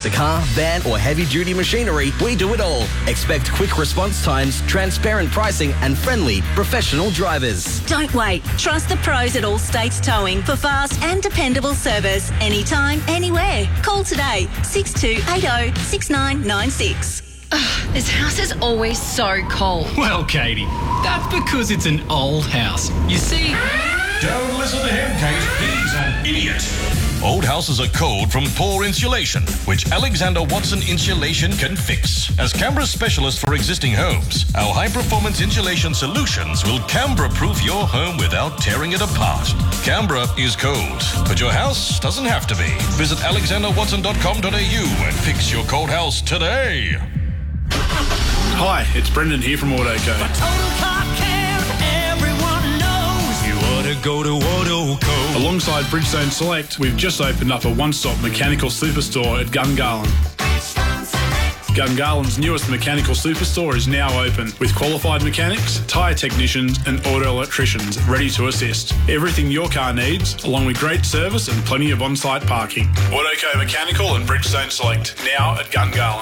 a car, van or heavy-duty machinery, we do it all. Expect quick response times, transparent pricing and friendly, professional drivers. Don't wait. Trust the pros at All States Towing for fast and dependable service. Anytime, anywhere. Call today, 6280 6996. This house is always so cold. Well, Katie, that's because it's an old house. You see... Don't listen to him, Kate. He's an idiot. Old houses are cold from poor insulation, which Alexander Watson Insulation can fix. As Canberra's specialist for existing homes, our high-performance insulation solutions will Canberra-proof your home without tearing it apart. Canberra is cold, but your house doesn't have to be. Visit alexanderwatson.com.au and fix your cold house today. Hi, it's Brendan here from Autoco. For total car care, everyone knows you ought to go to Autoco. Alongside Bridgestone Select, we've just opened up a one-stop mechanical superstore at Gungahlin. Gungahlин's newest mechanical superstore is now open with qualified mechanics, tyre technicians and auto electricians ready to assist. Everything your car needs, along with great service and plenty of on-site parking. Autoco Mechanical and Bridgestone Select, now at Gungahlin.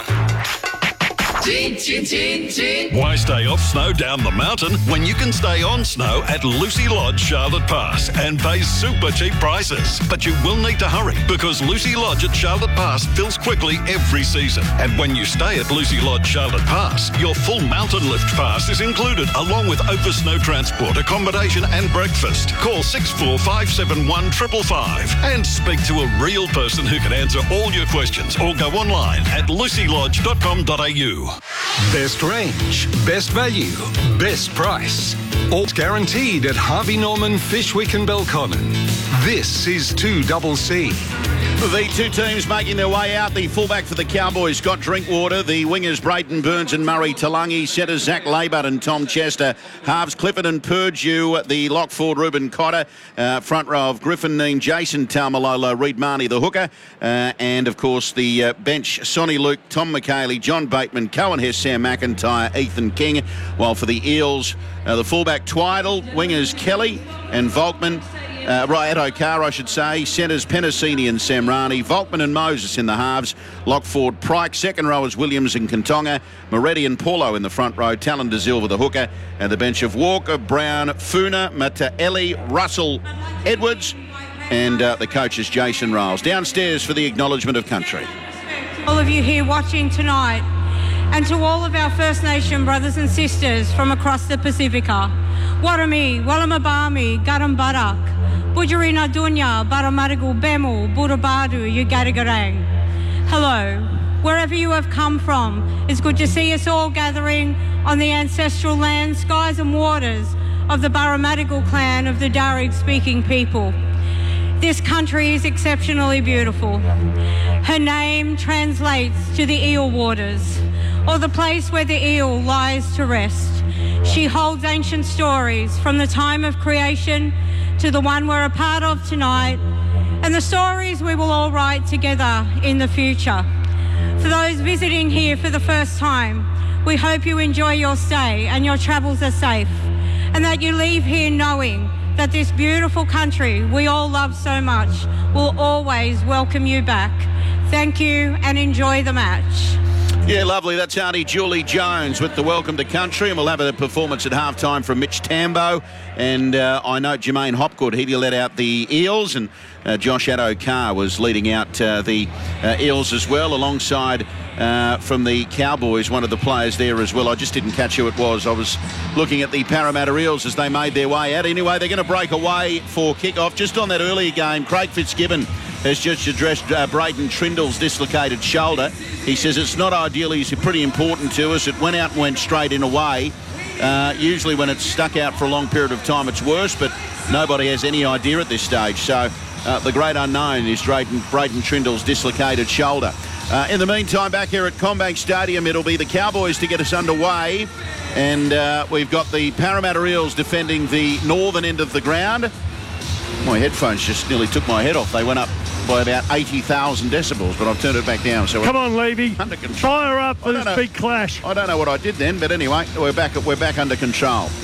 Why stay off snow down the mountain when you can stay on snow at Lucy Lodge, Charlotte Pass and pay super cheap prices? But you will need to hurry because Lucy Lodge at Charlotte Pass fills quickly every season. And when you stay at Lucy Lodge, Charlotte Pass, your full mountain lift pass is included along with over snow transport, accommodation and breakfast. Call 64571 555 and speak to a real person who can answer all your questions or go online at lucylodge.com.au. Best range, best value, best price. All guaranteed at Harvey Norman, Fishwick and Belconnen. This is 2CC. The two teams making their way out. The fullback for the Cowboys, Scott Drinkwater. The wingers, Brayton Burns and Murray Talangi. Centres, Zach Laybutt and Tom Chester. Halves, Clifford and Purdue. The lock forward, Ruben Cotter. Front row of Griffin Neen, Jason Taumalolo, Reid Marnie, the hooker. And, of course, the bench, Sonny Luke, Tom McHaley, John Bateman, Cohen Hess, Sam McIntyre, Ethan King. While for the Eels, the fullback, Twiddle. Wingers, Kelly and Volkman. At O'Carr, I should say. Centres, Penasini and Samrani. Volkman and Moses in the halves. Lock forward, Pryke. Second row is Williams and Kantonga. Moretti and Paulo in the front row. Talon de Silva, the hooker. And the bench of Walker, Brown, Funa, Mataeli, Russell, Edwards. And the coach is Jason Riles. Downstairs for the acknowledgement of country. All of you here watching tonight, and to all of our First Nation brothers and sisters from across the Pacifica. Warami, Wallamabami, Garambarak. Budjarina Dunya, Baramadigal Bemul, Burabadu, Yugadagarang. Hello, wherever you have come from, it's good to see us all gathering on the ancestral land, skies and waters of the Baramadigal clan of the Darug-speaking people. This country is exceptionally beautiful. Her name translates to the eel waters, or the place where the eel lies to rest. She holds ancient stories from the time of creation to the one we're a part of tonight, and the stories we will all write together in the future. For those visiting here for the first time, we hope you enjoy your stay and your travels are safe, and that you leave here knowing that this beautiful country we all love so much will always welcome you back. Thank you and enjoy the match. Yeah, lovely. That's Auntie Julie Jones with the Welcome to Country, and we'll have a performance at halftime from Mitch Tambo. And I know Jermaine Hopgood, he let out the Eels, and Josh Addo-Carr was leading out the Eels as well, alongside from the Cowboys, one of the players there as well. I just didn't catch who it was. I was looking at the Parramatta Eels as they made their way out. Anyway, they're going to break away for kick-off. Just on that earlier game, Craig Fitzgibbon has just addressed Braden Trindle's dislocated shoulder. He says it's not ideal. He's pretty important to us. It went out and went straight in away. Usually when it's stuck out for a long period of time, it's worse, but nobody has any idea at this stage. So the great unknown is Braden Trindle's dislocated shoulder. In the meantime, back here at CommBank Stadium, it'll be the Cowboys to get us underway. And we've got the Parramatta Eels defending the northern end of the ground. My headphones just nearly took my head off. They went up by about 80,000 decibels, but I've turned it back down. So come on, Levy. Under control. Fire up for this big clash. I don't know what I did then, but anyway, we're back under control.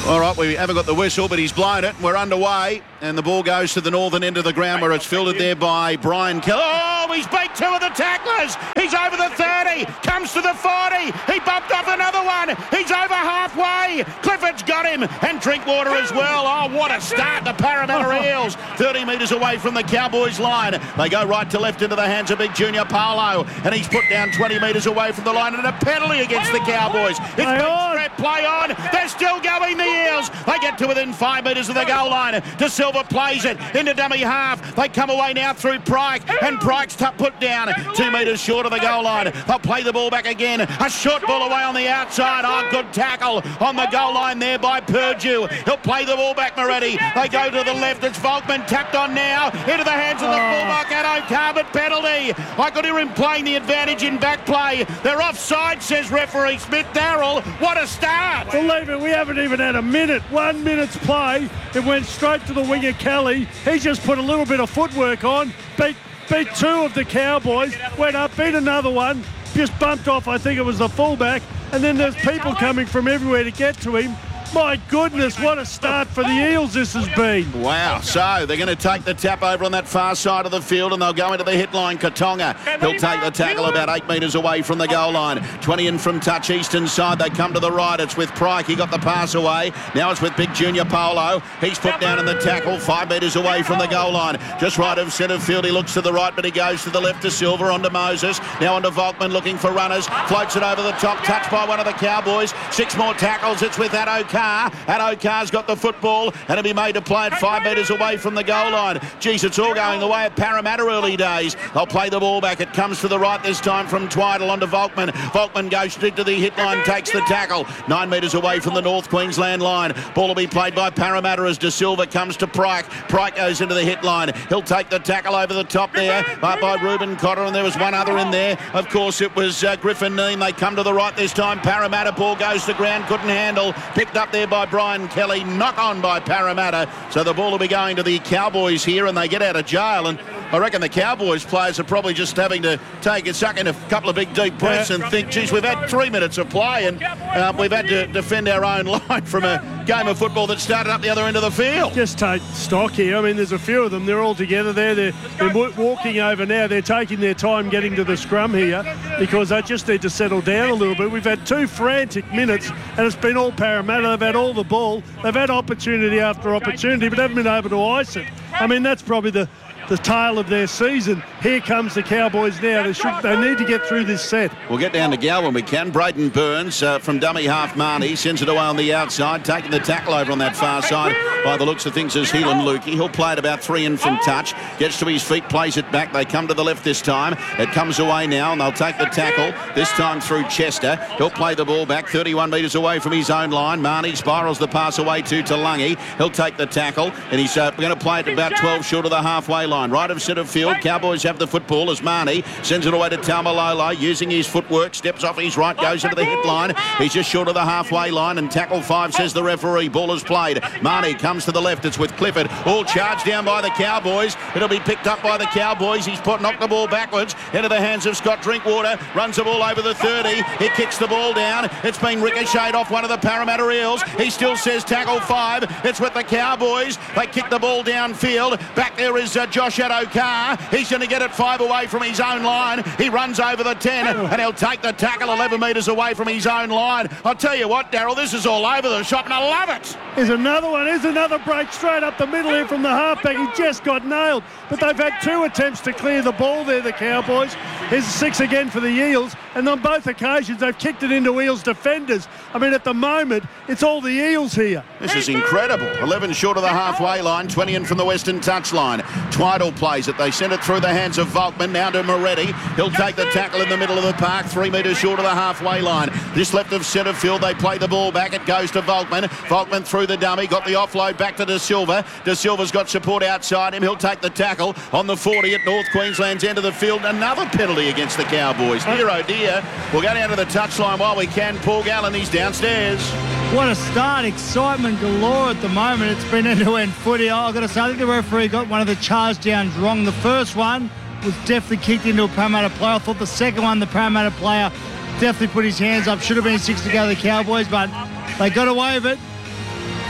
All right, we haven't got the whistle, but he's blown it. We're underway, and the ball goes to the northern end of the ground where it's fielded there by Brian Kelly. Oh, he's beat two of the tacklers. He's over the 30, comes to the 40. He bumped off another one. He's over halfway. Clifford's got him, and Drinkwater as well. Oh, what a start, the Parramatta Eels. 30 metres away from the Cowboys line. They go right to left into the hands of Big Junior Paolo, and he's put down 20 metres away from the line, and a penalty against the Cowboys. It's big strap play on. They're still going, the Eels. They get to within 5 metres of the goal line. De Silva plays it into dummy half. They come away now through Pryke, and Pryke's put down 2 metres short of the goal line. They'll play the ball back again. A short ball away on the outside. Oh, good tackle on the goal line there by Purdue. He'll play the ball back, Moretti. They go to the left. It's Volkman tapped on now into the hands of the fullback at O'Carr, penalty. I could hear him playing the advantage in back play. They're offside, says referee Smith Darrell. What a start. Believe it, we haven't even had a minute. 1 minute's play. It went straight to the winger Kelly. He just put a little bit of footwork on. Beat two of the Cowboys. Went up, beat another one. Just bumped off, I think it was the fullback. And then there's people coming from everywhere to get to him. My goodness, what a start for the Eels this has been. Wow. So they're going to take the tap over on that far side of the field, and they'll go into the hit line. Katonga, he'll take the tackle about 8 metres away from the goal line. 20 in from touch, eastern side. They come to the right. It's with Pryke. He got the pass away. Now it's with Big Junior Paolo. He's put down in the tackle 5 metres away from the goal line. Just right of centre field. He looks to the right, but he goes to the left to Silver, onto Moses. Now onto Volkman looking for runners. Floats it over the top. Touched by one of the Cowboys. 6 more tackles. It's with O'Carr. O'Carr's got the football, and it'll be made to play it 5 metres away from the goal line. Geez, it's all going the way of Parramatta early days. They'll play the ball back. It comes to the right this time from Twiddle onto Volkman. Volkman goes straight to the hit line, takes the tackle. 9 metres away from the North Queensland line. Ball will be played by Parramatta as De Silva comes to Pryke. Pryke goes into the hit line. He'll take the tackle over the top there by Ruben Cotter, and there was one other in there. Of course, it was Griffin Neame. They come to the right this time. Parramatta ball goes to ground, couldn't handle. Picked up there by Brian Kelly, knock on by Parramatta. So the ball will be going to the Cowboys here, and they get out of jail. And I reckon the Cowboys players are probably just having to suck in a couple of big deep breaths and think, geez, we've had 3 minutes of play, and we've had to defend our own line from a game of football that started up the other end of the field. Just take stock here. I mean, there's a few of them. They're all together there. They're walking over now. They're taking their time getting to the scrum here because they just need to settle down a little bit. We've had 2 frantic minutes, and it's been all Parramatta. They've had all the ball. They've had opportunity after opportunity, but haven't been able to ice it. I mean, that's probably the tail of their season. Here comes the Cowboys now. They need to get through this set. We'll get down to Gal when we can. Braden Burns from dummy half Marnie sends it away on the outside, taking the tackle over on that far side. By the looks of things, is Heelan Lukey. He'll play it about 3 in from touch. Gets to his feet, plays it back. They come to the left this time. It comes away now, and they'll take the tackle, this time through Chester. He'll play the ball back 31 metres away from his own line. Marnie spirals the pass away to Talangi. He'll take the tackle, and he's going to play it about 12 short of the halfway line. Right of centre field. Cowboys have the football as Marnie sends it away to Taumalolo, using his footwork, steps off his right, goes into the hit line. He's just short of the halfway line, and tackle 5, says the referee. Ball is played. Marnie comes to the left. It's with Clifford. All charged down by the Cowboys. It'll be picked up by the Cowboys. He's knocked the ball backwards into the hands of Scott Drinkwater. Runs the ball over the 30. He kicks the ball down. It's been ricocheted off one of the Parramatta Eels. He still says tackle 5. It's with the Cowboys. They kick the ball downfield. Back there is Josh O'Carr. He's going to get it 5 away from his own line. He runs over the 10, and he'll take the tackle 11 metres away from his own line. I'll tell you what, Darryl, this is all over the shop, and I love it. Here's another one. Here's another break straight up the middle here from the halfback. He just got nailed. But they've had 2 attempts to clear the ball there, the Cowboys. Here's 6 again for the Eels. And on both occasions, they've kicked it into Eels defenders. I mean, at the moment, it's all the Eels here. This is incredible. 11 short of the halfway line, 20 in from the western touchline. Twiddle plays it. They send it through the hands of Volkman, now to Moretti. He'll take the tackle in the middle of the park, 3 metres short of the halfway line. This left of centre field, they play the ball back. It goes to Volkman. Volkman through the dummy, got the offload back to De Silva. De Silva's got support outside him. He'll take the tackle on the 40 at North Queensland's end of the field. Another penalty against the Cowboys. Dear, oh dear. We'll go down to the touchline while we can. Paul Gallen, he's downstairs. What a start. Excitement galore at the moment. It's been end-to-end footy. I've got to say, I think the referee got one of the charge downs wrong. The first one was definitely kicked into a Parramatta player. I thought the second one, the Parramatta player definitely put his hands up. Should have been 6 to go to the Cowboys, but they got away with it.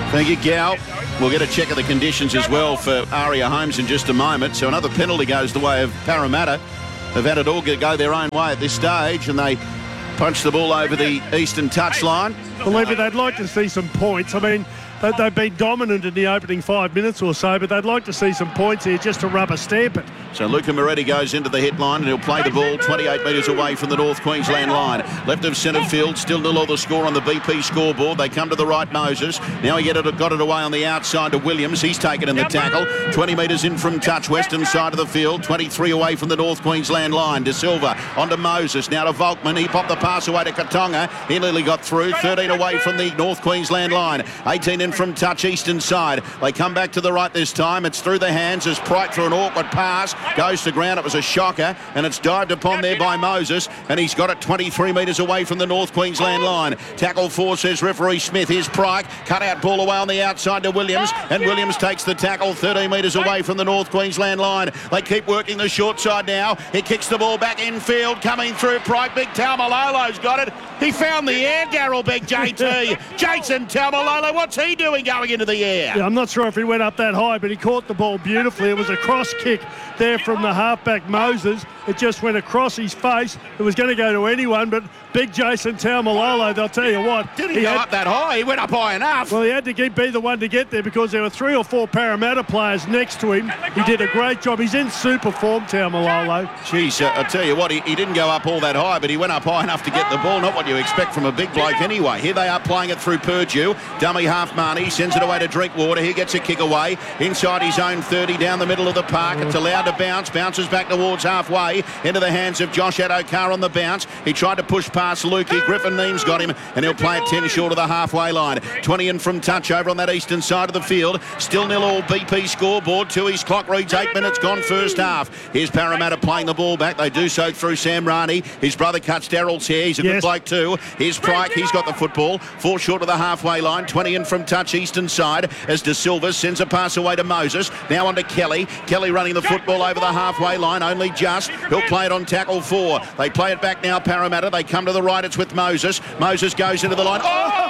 Thank you, Gal. We'll get a check of the conditions as well for Aria Holmes in just a moment. So another penalty goes the way of Parramatta. They've had it all go their own way at this stage, and they punch the ball over the eastern touchline. Well, Levy, they'd like to see some points. I mean, they've been dominant in the opening 5 minutes or so, but they'd like to see some points here just to rubber stamp it. So Luca Moretti goes into the hit line and he'll play the ball 28 metres away from the North Queensland line. Left of centre field, still 0 the score on the BP scoreboard. They come to the right, Moses. Now he got it away on the outside to Williams. He's taken in the tackle. 20 metres in from touch, western side of the field. 23 away from the North Queensland line. De Silva onto Moses. Now to Volkman. He popped the pass away to Katonga. He nearly got through. 13 away from the North Queensland line. 18 in from touch, eastern side. They come back to the right this time. It's through the hands as Pryke through an awkward pass. Goes to ground. It was a shocker, and it's dived upon there by Moses, and he's got it 23 metres away from the North Queensland line. Tackle 4, says referee Smith. Here's Pryke. Cut out ball away on the outside to Williams, and Williams takes the tackle 13 metres away from the North Queensland line. They keep working the short side now. He kicks the ball back infield, coming through Pryke. Big Taumalolo's got it. He found the air, Daryl Big JT. Jason Taumalolo, what's he doing going into the air? Yeah, I'm not sure if he went up that high, but he caught the ball beautifully. It was a cross kick there from the halfback Moses. It just went across his face. It was going to go to anyone, but big Jason Taumalolo, they'll tell you what. Didn't he go up that high? He went up high enough. Well, he had to be the one to get there because there were 3 or 4 Parramatta players next to him. He did a great job. He's in super form, Taumalolo. Jeez, I tell you what, he didn't go up all that high, but he went up high enough to get the ball. Not what you expect from a big bloke anyway. Here they are playing it through Purdue. Dummy half Marnie sends it away to Drinkwater. He gets a kick away inside his own 30 down the middle of the park. It's allowed to bounce. Bounces back towards halfway into the hands of Josh Adokar on the bounce. He tried to push past Lukey. Griffin Neems got him, and he'll play it 10 short of the halfway line. 20 in from touch over on that eastern side of the field. Still 0 all BP scoreboard. To his clock reads 8 minutes gone first half. Here's Parramatta playing the ball back. They do so through Sam Rani. His brother cuts Darryl's hair. He's a good bloke too. Here's Pryke. He's got the football. 4 short of the halfway line. 20 in from touch eastern side as De Silva sends a pass away to Moses. Now on to Kelly. Kelly running the football over the halfway line. Only just. He'll play it on tackle 4. They play it back now, Parramatta. They come to the right. It's with Moses. Moses goes into the line.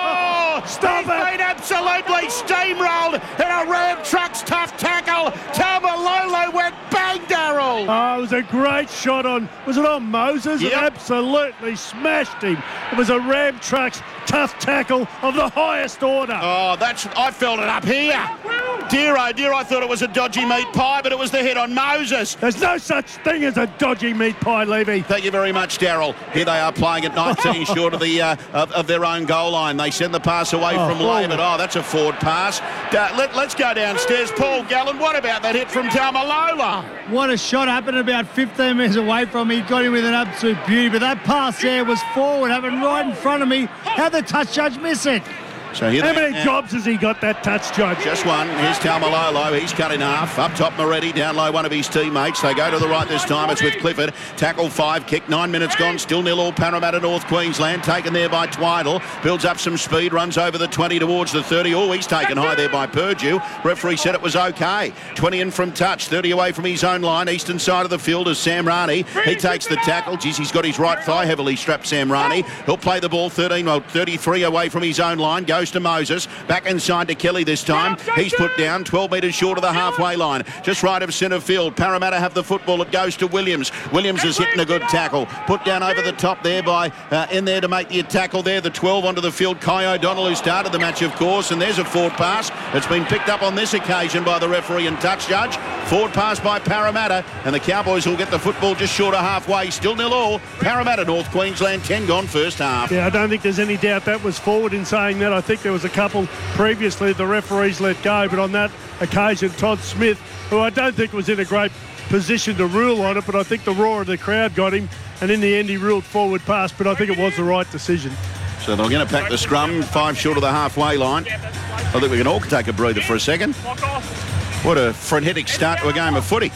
Oh! Stop it! Been absolutely steamrolled in a Ram Trucks tough tackle. Taumalolo went bang, Daryl. Oh, it was a great shot on, was it on Moses? Yep. It absolutely smashed him. It was a Ram Trucks tough tackle of the highest order. Oh, I felt it up here. Dear, oh dear, I thought it was a dodgy meat pie, but it was the hit on Moses. There's no such thing as a dodgy meat pie, Levy. Thank you very much, Daryl. Here they are playing at 19 short of the of their own goal line. They send the pass away from Lehman. Oh, that's a forward pass. Let's go downstairs. Paul Gallen, what about that hit from Taumalolo? What a shot, happened about 15 metres away from me. He got him with an absolute beauty, but that pass there was forward, happened right in front of me. How'd the touch judge miss it? So here how many jobs has he got, that touch judge? Just one. Here's Taumalolo. He's cut in half. Up top, Moretti. Down low, one of his teammates. They go to the right this time. It's with Clifford. Tackle 5. Kick 9 minutes gone. Still 0 all Parramatta North Queensland. Taken there by Twidle. Builds up some speed. Runs over the 20 towards the 30. Oh, he's taken high there by Purdue. Referee said it was okay. 20 in from touch. 30 away from his own line. Eastern side of the field is Sam Rani. He takes the tackle. Geez, he's got his right thigh heavily strapped, Sam Rani. He'll play the ball 33 away from his own line. Goes to Moses. Back inside to Kelly this time. He's put down 12 metres short of the halfway line. Just right of centre field. Parramatta have the football. It goes to Williams. Williams is hitting a good tackle. Put down over the top there by in there to make the tackle there. The 12 onto the field. Kai O'Donnell, who started the match, of course. And there's a forward pass. It's been picked up on this occasion by the referee and touch judge. Forward pass by Parramatta. And the Cowboys will get the football just short of halfway. Still 0 all. Parramatta North Queensland 10 gone first half. Yeah, I don't think there's any doubt that was forward in saying that. I think there was a couple previously the referees let go, but on that occasion Todd Smith, who I don't think was in a great position to rule on it, but I think the roar of the crowd got him, and in the end he ruled forward pass, but I think it was the right decision. So they're going to pack the scrum 5 short of the halfway line. I think we can all take a breather for a second. What a frenetic start to a game of footy.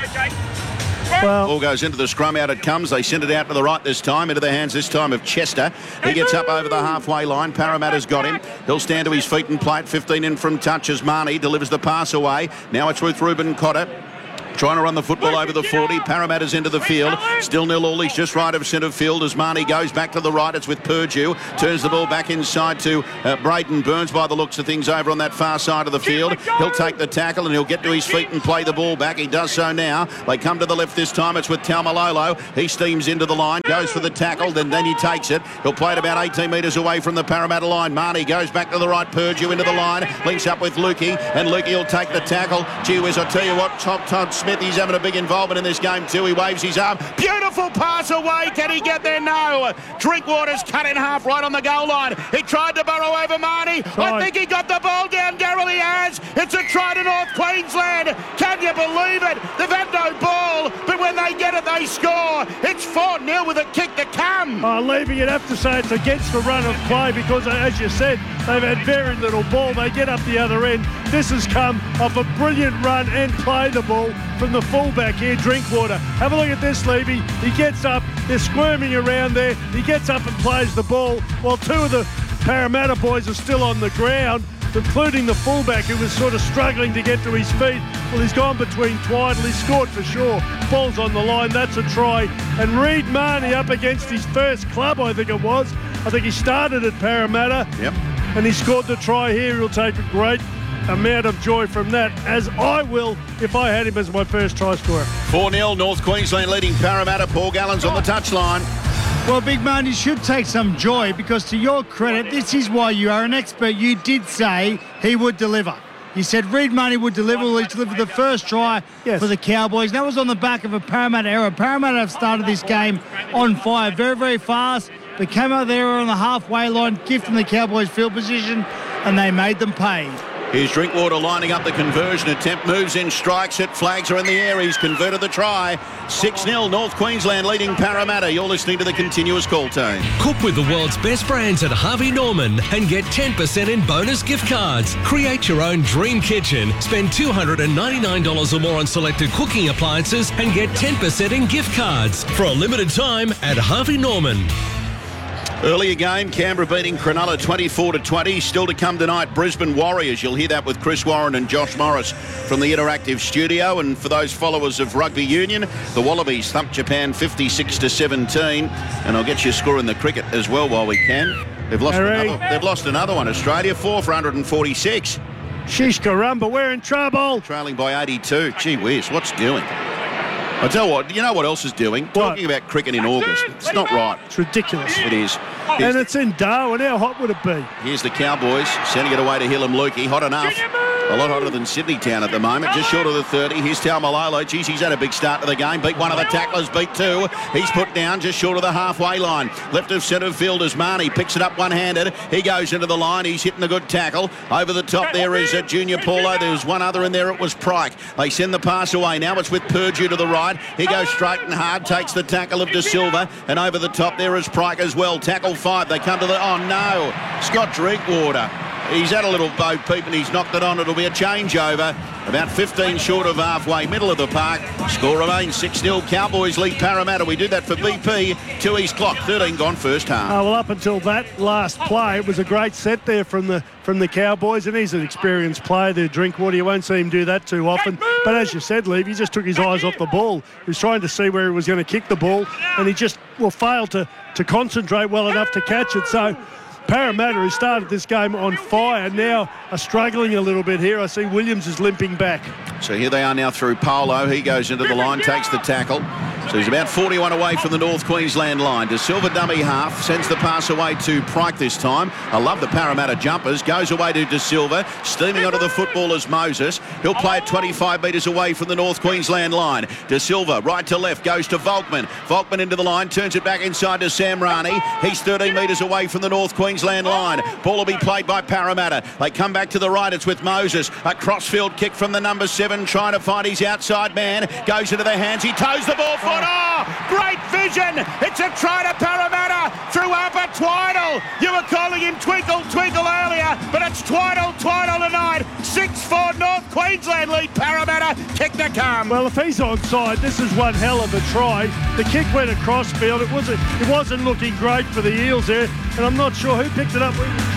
Well, ball goes into the scrum, out it comes. They send it out to the right this time, into the hands this time of Chester. He gets up over the halfway line. Parramatta's got him. He'll stand to his feet and play it. 15 in from touch as Marnie delivers the pass away. Now it's with Ruben Cotter. Trying to run the football over the 40. Parramatta's into the field. Still 0-all. He's just right of centre field as Marnie goes back to the right. It's with Purdue. Turns the ball back inside to Braden Burns by the looks of things over on that far side of the field. He'll take the tackle and he'll get to his feet and play the ball back. He does so now. They come to the left this time. It's with Taumalolo. He steams into the line. Goes for the tackle. Then he takes it. He'll play it about 18 metres away from the Parramatta line. Marnie goes back to the right. Purdue into the line. Links up with Lukey. And Lukey will take the tackle. Gee whiz, I tell you what, Todd Smith, he's having a big involvement in this game too. He waves his arm. Beautiful pass away. Can he get there? No. Drinkwater's cut in half right on the goal line. He tried to burrow over Marnie. I think he got the ball down. Garrel, he has. It's a try to North Queensland. Can you believe it? They've had no ball, but when they get it, they score. It's 4-0 with a kick to come. Leaving, you'd have to say it's against the run of play because, as you said, they've had very little ball. They get up the other end. This has come off a brilliant run and play the ball from the fullback here, Drinkwater. Have a look at this, Levy. He gets up. They're squirming around there. He gets up and plays the ball while two of the Parramatta boys are still on the ground, including the fullback who was sort of struggling to get to his feet. Well, he's gone between Twiddle. He's scored for sure. Ball's on the line. That's a try. And Reed Marnie up against his first club, I think it was. I think he started at Parramatta. Yep. And he scored the try here. He'll take a great amount of joy from that, as I will if I had him as my first try scorer. 4-0, North Queensland leading Parramatta. Paul Gallen's on the touchline. Well, Big Man, you should take some joy because, to your credit, this is why you are an expert. You did say he would deliver. You said Reed Marnie would deliver. Well, he delivered the first try for the Cowboys. That was on the back of a Parramatta error. Parramatta have started this game on fire very, very fast. They came out there on the halfway line, gifting the Cowboys field position, and they made them pay. Here's Drinkwater lining up the conversion attempt, moves in, strikes it, flags are in the air. He's converted the try. 6-0, North Queensland leading Parramatta. You're listening to the Continuous Call Team. Cook with the world's best brands at Harvey Norman and get 10% in bonus gift cards. Create your own dream kitchen. Spend $299 or more on selected cooking appliances and get 10% in gift cards for a limited time at Harvey Norman. Earlier game, Canberra beating Cronulla 24-20. Still to come tonight, Brisbane Warriors. You'll hear that with Chris Warren and Josh Morris from the interactive studio. And for those followers of rugby union, the Wallabies thumped Japan 56-17. And I'll get you a score in the cricket as well while we can. They've lost another one. Australia 4 for 146. Shish Karumba, we're in trouble. Trailing by 82. Gee whiz, what's doing? I tell you what, you know what else is doing? What? Talking about cricket in August. It's not right. It's ridiculous. It is. And it's in Darwin. How hot would it be? Here's the Cowboys sending it away to Hillam Lukey. Hot enough. A lot hotter than Sydney Town at the moment. Just short of the 30. Here's Taumalolo. Geez, he's had a big start to the game. Beat one of the tacklers. Beat two. He's put down just short of the halfway line. Left of centre field as Marnie picks it up one-handed. He goes into the line. He's hitting a good tackle. Over the top there is Junior Paulo. There was one other in there. It was Pryke. They send the pass away. Now it's with Purdue to the right. He goes straight and hard. Takes the tackle of De Silva. And over the top there is Pryke as well. Tackle 5. They come to the... Oh, no. Scott Drinkwater. He's had a little boat peep and he's knocked it on. It'll be a changeover. About 15 short of halfway, middle of the park. Score remains 6-0. Cowboys lead Parramatta. We do that for BP. 2 East clock. 13 gone first half. Well, up until that last play, it was a great set there from the Cowboys, and he's an experienced player there, Drinkwater. You won't see him do that too often. But as you said, Leave, he just took his eyes off the ball. He was trying to see where he was going to kick the ball, and he just failed to concentrate well enough to catch it. So Parramatta, who started this game on fire, now are struggling a little bit here. I see Williams is limping back. So here they are now through Paulo. He goes into the line, takes the tackle. So he's about 41 away from the North Queensland line. De Silva dummy half, sends the pass away to Pryke this time. I love the Parramatta jumpers. Goes away to De Silva, steaming onto the football as Moses. He'll play it 25 metres away from the North Queensland line. De Silva, right to left, goes to Volkman. Volkman into the line, turns it back inside to Sam Rani. He's 13 metres away from the North Queensland line. Ball will be played by Parramatta. They come back to the right. It's with Moses. A crossfield kick from the number 7, trying to find his outside man. Goes into the hands. He toes the ball forward. Oh, great vision. It's a try to Parramatta through Upper Twiddle. You were calling him Twinkle Twinkle earlier, but it's Twiddle tonight. 6-4 North Queensland lead Parramatta. Kick to come. Well, if he's onside, this is one hell of a try. The kick went across field. It wasn't looking great for the Eels there, and I'm not sure who picked it up.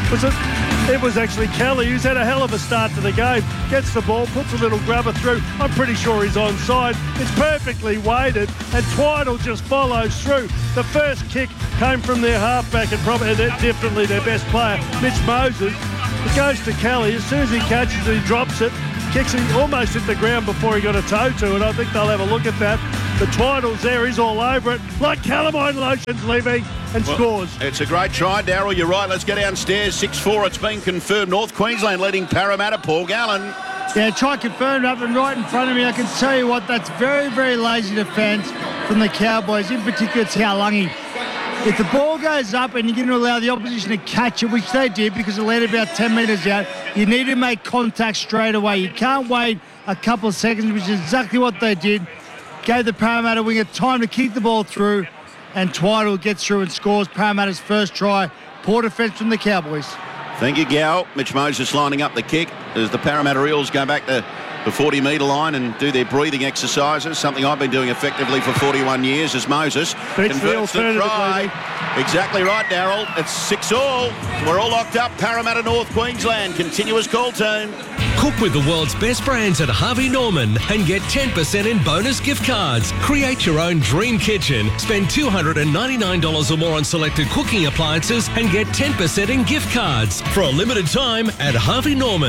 It was actually Kelly, who's had a hell of a start to the game. Gets the ball, puts a little grubber through. I'm pretty sure he's onside. It's perfectly weighted, and Twiddle just follows through. The first kick came from their halfback, and probably definitely their best player, Mitch Moses. It goes to Kelly. As soon as he catches it, he drops it. Kicks it, almost hit the ground before he got a toe to it. I think they'll have a look at that. The Twiddle's there, he's all over it, like calamine lotions, Levy, and scores. It's a great try, Daryl. You're right. Let's go downstairs. 6-4. It's been confirmed. North Queensland leading Parramatta. Paul Gallen. Yeah, try confirmed up and right in front of me. I can tell you what, that's very, very lazy defence from the Cowboys. In particular, it's Haulungi. If the ball goes up and you're going to allow the opposition to catch it, which they did because it led about 10 metres out, you need to make contact straight away. You can't wait a couple of seconds, which is exactly what they did. Gave the Parramatta winger time to kick the ball through, and Twiddle gets through and scores Parramatta's first try. Poor defence from the Cowboys. Thank you, Gal. Mitch Moses lining up the kick as the Parramatta Eels go back to the 40-metre line and do their breathing exercises, something I've been doing effectively for 41 years as Moses converts the try. Exactly right, Daryl. It's 6-all. We're all locked up. Parramatta, North Queensland. Continuous call team. Cook with the world's best brands at Harvey Norman and get 10% in bonus gift cards. Create your own dream kitchen. Spend $299 or more on selected cooking appliances and get 10% in gift cards for a limited time at Harvey Norman.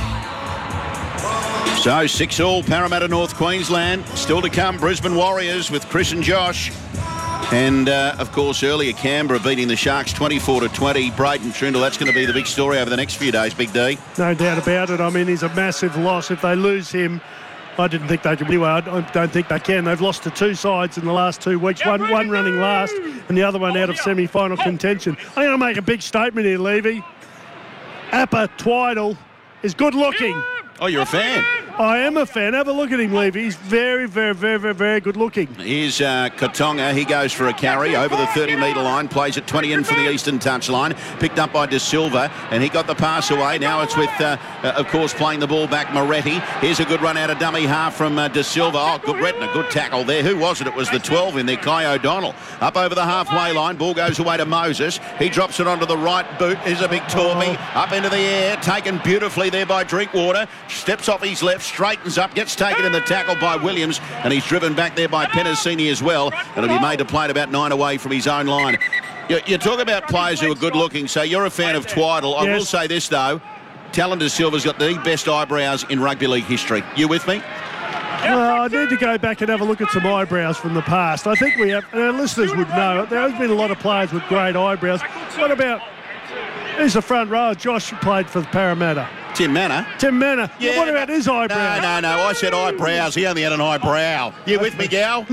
So 6-all, Parramatta, North Queensland. Still to come, Brisbane Warriors with Chris and Josh. And, of course, earlier Canberra beating the Sharks 24-20. Braden Trindle, that's going to be the big story over the next few days, Big D. No doubt about it. I mean, he's a massive loss. If they lose him, I didn't think they could. Anyway, I don't think they can. They've lost to two sides in the last 2 weeks. One running last and the other one out of semi-final contention. I'm going to make a big statement here, Levy. Appa Twiddle is good looking. Oh, you're a fan? I am a fan. Have a look at him, Levy. He's very, very, very, very, very good looking. Here's Katonga. He goes for a carry over the 30-metre line, plays it 20 in for the eastern touchline, picked up by De Silva, and he got the pass away. Now it's with, of course, playing the ball back, Moretti. Here's a good run out of dummy half from De Silva. Oh, good retina, good tackle there. Who was it? It was the 12 in there, Kai O'Donnell. Up over the halfway line, ball goes away to Moses. He drops it onto the right boot. Here's a big Torby. Up into the air, taken beautifully there by Drinkwater. Steps off his left, straightens up, gets taken in the tackle by Williams, and he's driven back there by Penasini as well. And he'll be made to play it about 9 away from his own line. You talk about players who are good looking, so you're a fan of Twiddle. I will say this, though. Talon De Silva's got the best eyebrows in rugby league history. You with me? Well, I need to go back and have a look at some eyebrows from the past. I think we have, and our listeners would know, there has been a lot of players with great eyebrows. What about, who's the front row? Josh played for the Parramatta. Tim Manor. Tim Manor. Yeah, what about his eyebrows? No. I said eyebrows. He only had an eyebrow. You with me, Gal?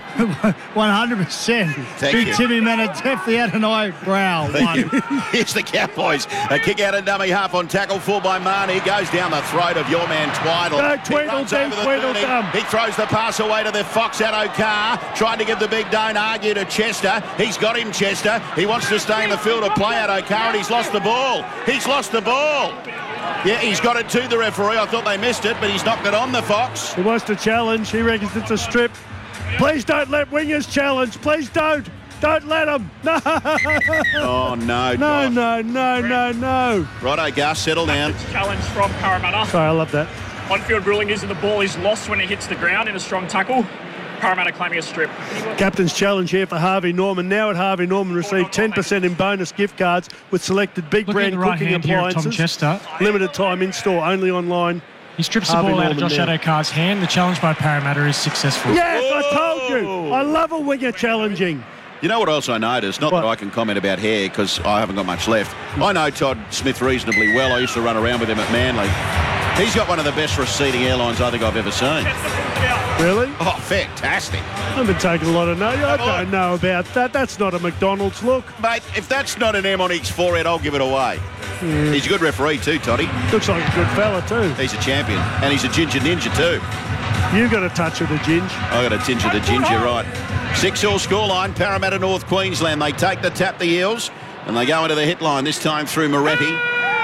100%. Big Timmy Manor definitely had an eyebrow. Here's the Cowboys. A kick out of dummy half on tackle for by Marnie. Goes down the throat of your man Twiddle. No, Twiddle dumb. He throws the pass away to the Foxatto car. Tried to give the big don't argue to Chester. He's got him, Chester. He wants to stay in the field of play out O'Carr, and he's lost the ball. He's lost the ball. Yeah, he's got it to the referee. I thought they missed it, but he's knocked it on the Fox. He wants to challenge. He reckons it's a strip. Please don't let wingers challenge. Please don't. Don't let them. No. Oh, no. No. Righto, Gus, settle down. Challenge from Parramatta. Sorry, I love that. On-field ruling is that the ball is lost when it hits the ground in a strong tackle. Parramatta claiming a strip. Captain's challenge here for Harvey Norman. Now at Harvey Norman received 10% in bonus gift cards with selected big brand cooking appliances. Tom Chester. Limited time in store, only online. He strips the ball out of Josh Addo-Carr's hand. The challenge by Parramatta is successful. Yes, I told you. I love a winger challenging. You know what else I noticed? Not that I can comment about hair because I haven't got much left. I know Todd Smith reasonably well. I used to run around with him at Manly. He's got one of the best receding hairlines I think I've ever seen. Really? Oh, fantastic. I've been taking a lot of notes. I don't know about that. That's not a McDonald's look. Mate, if that's not an M on his forehead, I'll give it away. Yeah. He's a good referee too, Toddy. Looks like a good fella too. He's a champion. And he's a ginger ninja too. You got a touch of the ginge. I got a tinge of the ginger, right. 6-all scoreline, Parramatta, North Queensland. They take the tap, the Eels, and they go into the hit line, this time through Moretti.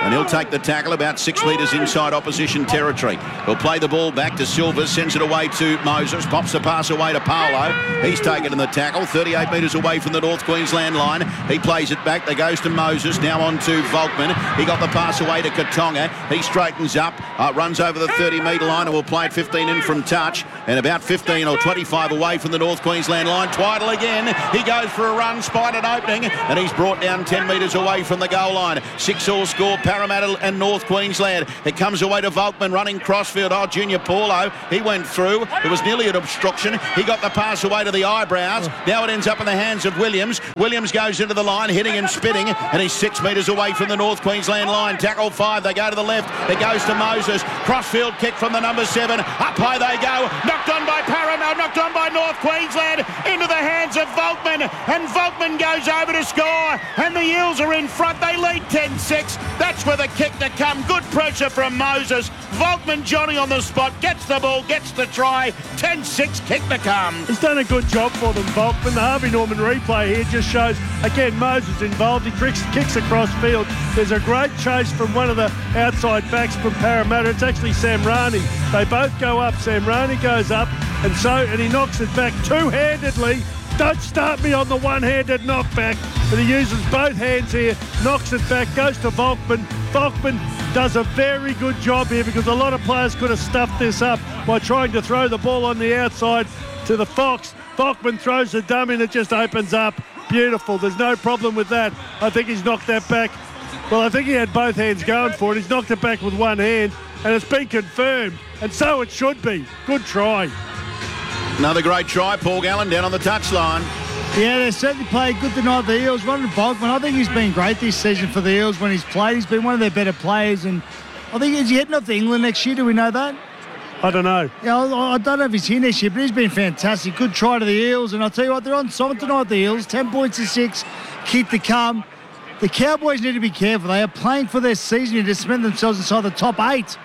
and he'll take the tackle about 6 metres inside opposition territory. He'll play the ball back to Silva, sends it away to Moses, pops the pass away to Paolo. He's taken in the tackle, 38 metres away from the North Queensland line. He plays it back, there goes to Moses, now on to Volkman. He got the pass away to Katonga. He straightens up, runs over the 30-metre line, and will play it 15 in from touch, and about 15 or 25 away from the North Queensland line. Twiddle again, he goes for a run, spied an opening, and he's brought down 10 metres away from the goal line. 6-all score, Parramatta and North Queensland. It comes away to Volkman, running crossfield. Oh, Junior Paulo, he went through. It was nearly an obstruction. He got the pass away to the eyebrows. Now it ends up in the hands of Williams. Williams goes into the line, hitting and spitting, and he's 6 metres away from the North Queensland line. Tackle 5, they go to the left. It goes to Moses. Crossfield kick from the number 7. Up high they go. Knocked on by Parramatta, knocked on by North Queensland. Into the hands of Volkman, and Volkman goes over to score, and the Eels are in front. They lead 10-6. That's where the kick to come. Good pressure from Moses. Volkman, Johnny on the spot, gets the ball, gets the try. 10-6, kick to come. He's done a good job for them, Volkman. The Harvey Norman replay here just shows, again, Moses involved. He kicks across field. There's a great chase from one of the outside backs from Parramatta. It's actually Samrani. They both go up. Samrani goes up, and he knocks it back two-handedly. Don't start me on the one-handed knockback. But he uses both hands here, knocks it back, goes to Volkman. Volkman does a very good job here because a lot of players could have stuffed this up by trying to throw the ball on the outside to the Fox. Volkman throws the dummy and it just opens up. Beautiful. There's no problem with that. I think he's knocked that back. Well, I think he had both hands going for it. He's knocked it back with one hand, and it's been confirmed. And so it should be. Good try. Another great try, Paul Gallen down on the touchline. Yeah, they certainly played good tonight, the Eels. Ronald Volkman, I think he's been great this season for the Eels when he's played. He's been one of their better players, and I think he's heading off to England next year. Do we know that? I don't know. Yeah, I don't know if he's here next year, but he's been fantastic. Good try to the Eels, and I'll tell you what, they're on solid tonight, the Eels. 10 points to 6, keep to come. The Cowboys need to be careful. They are playing for their season to cement themselves inside the top 8.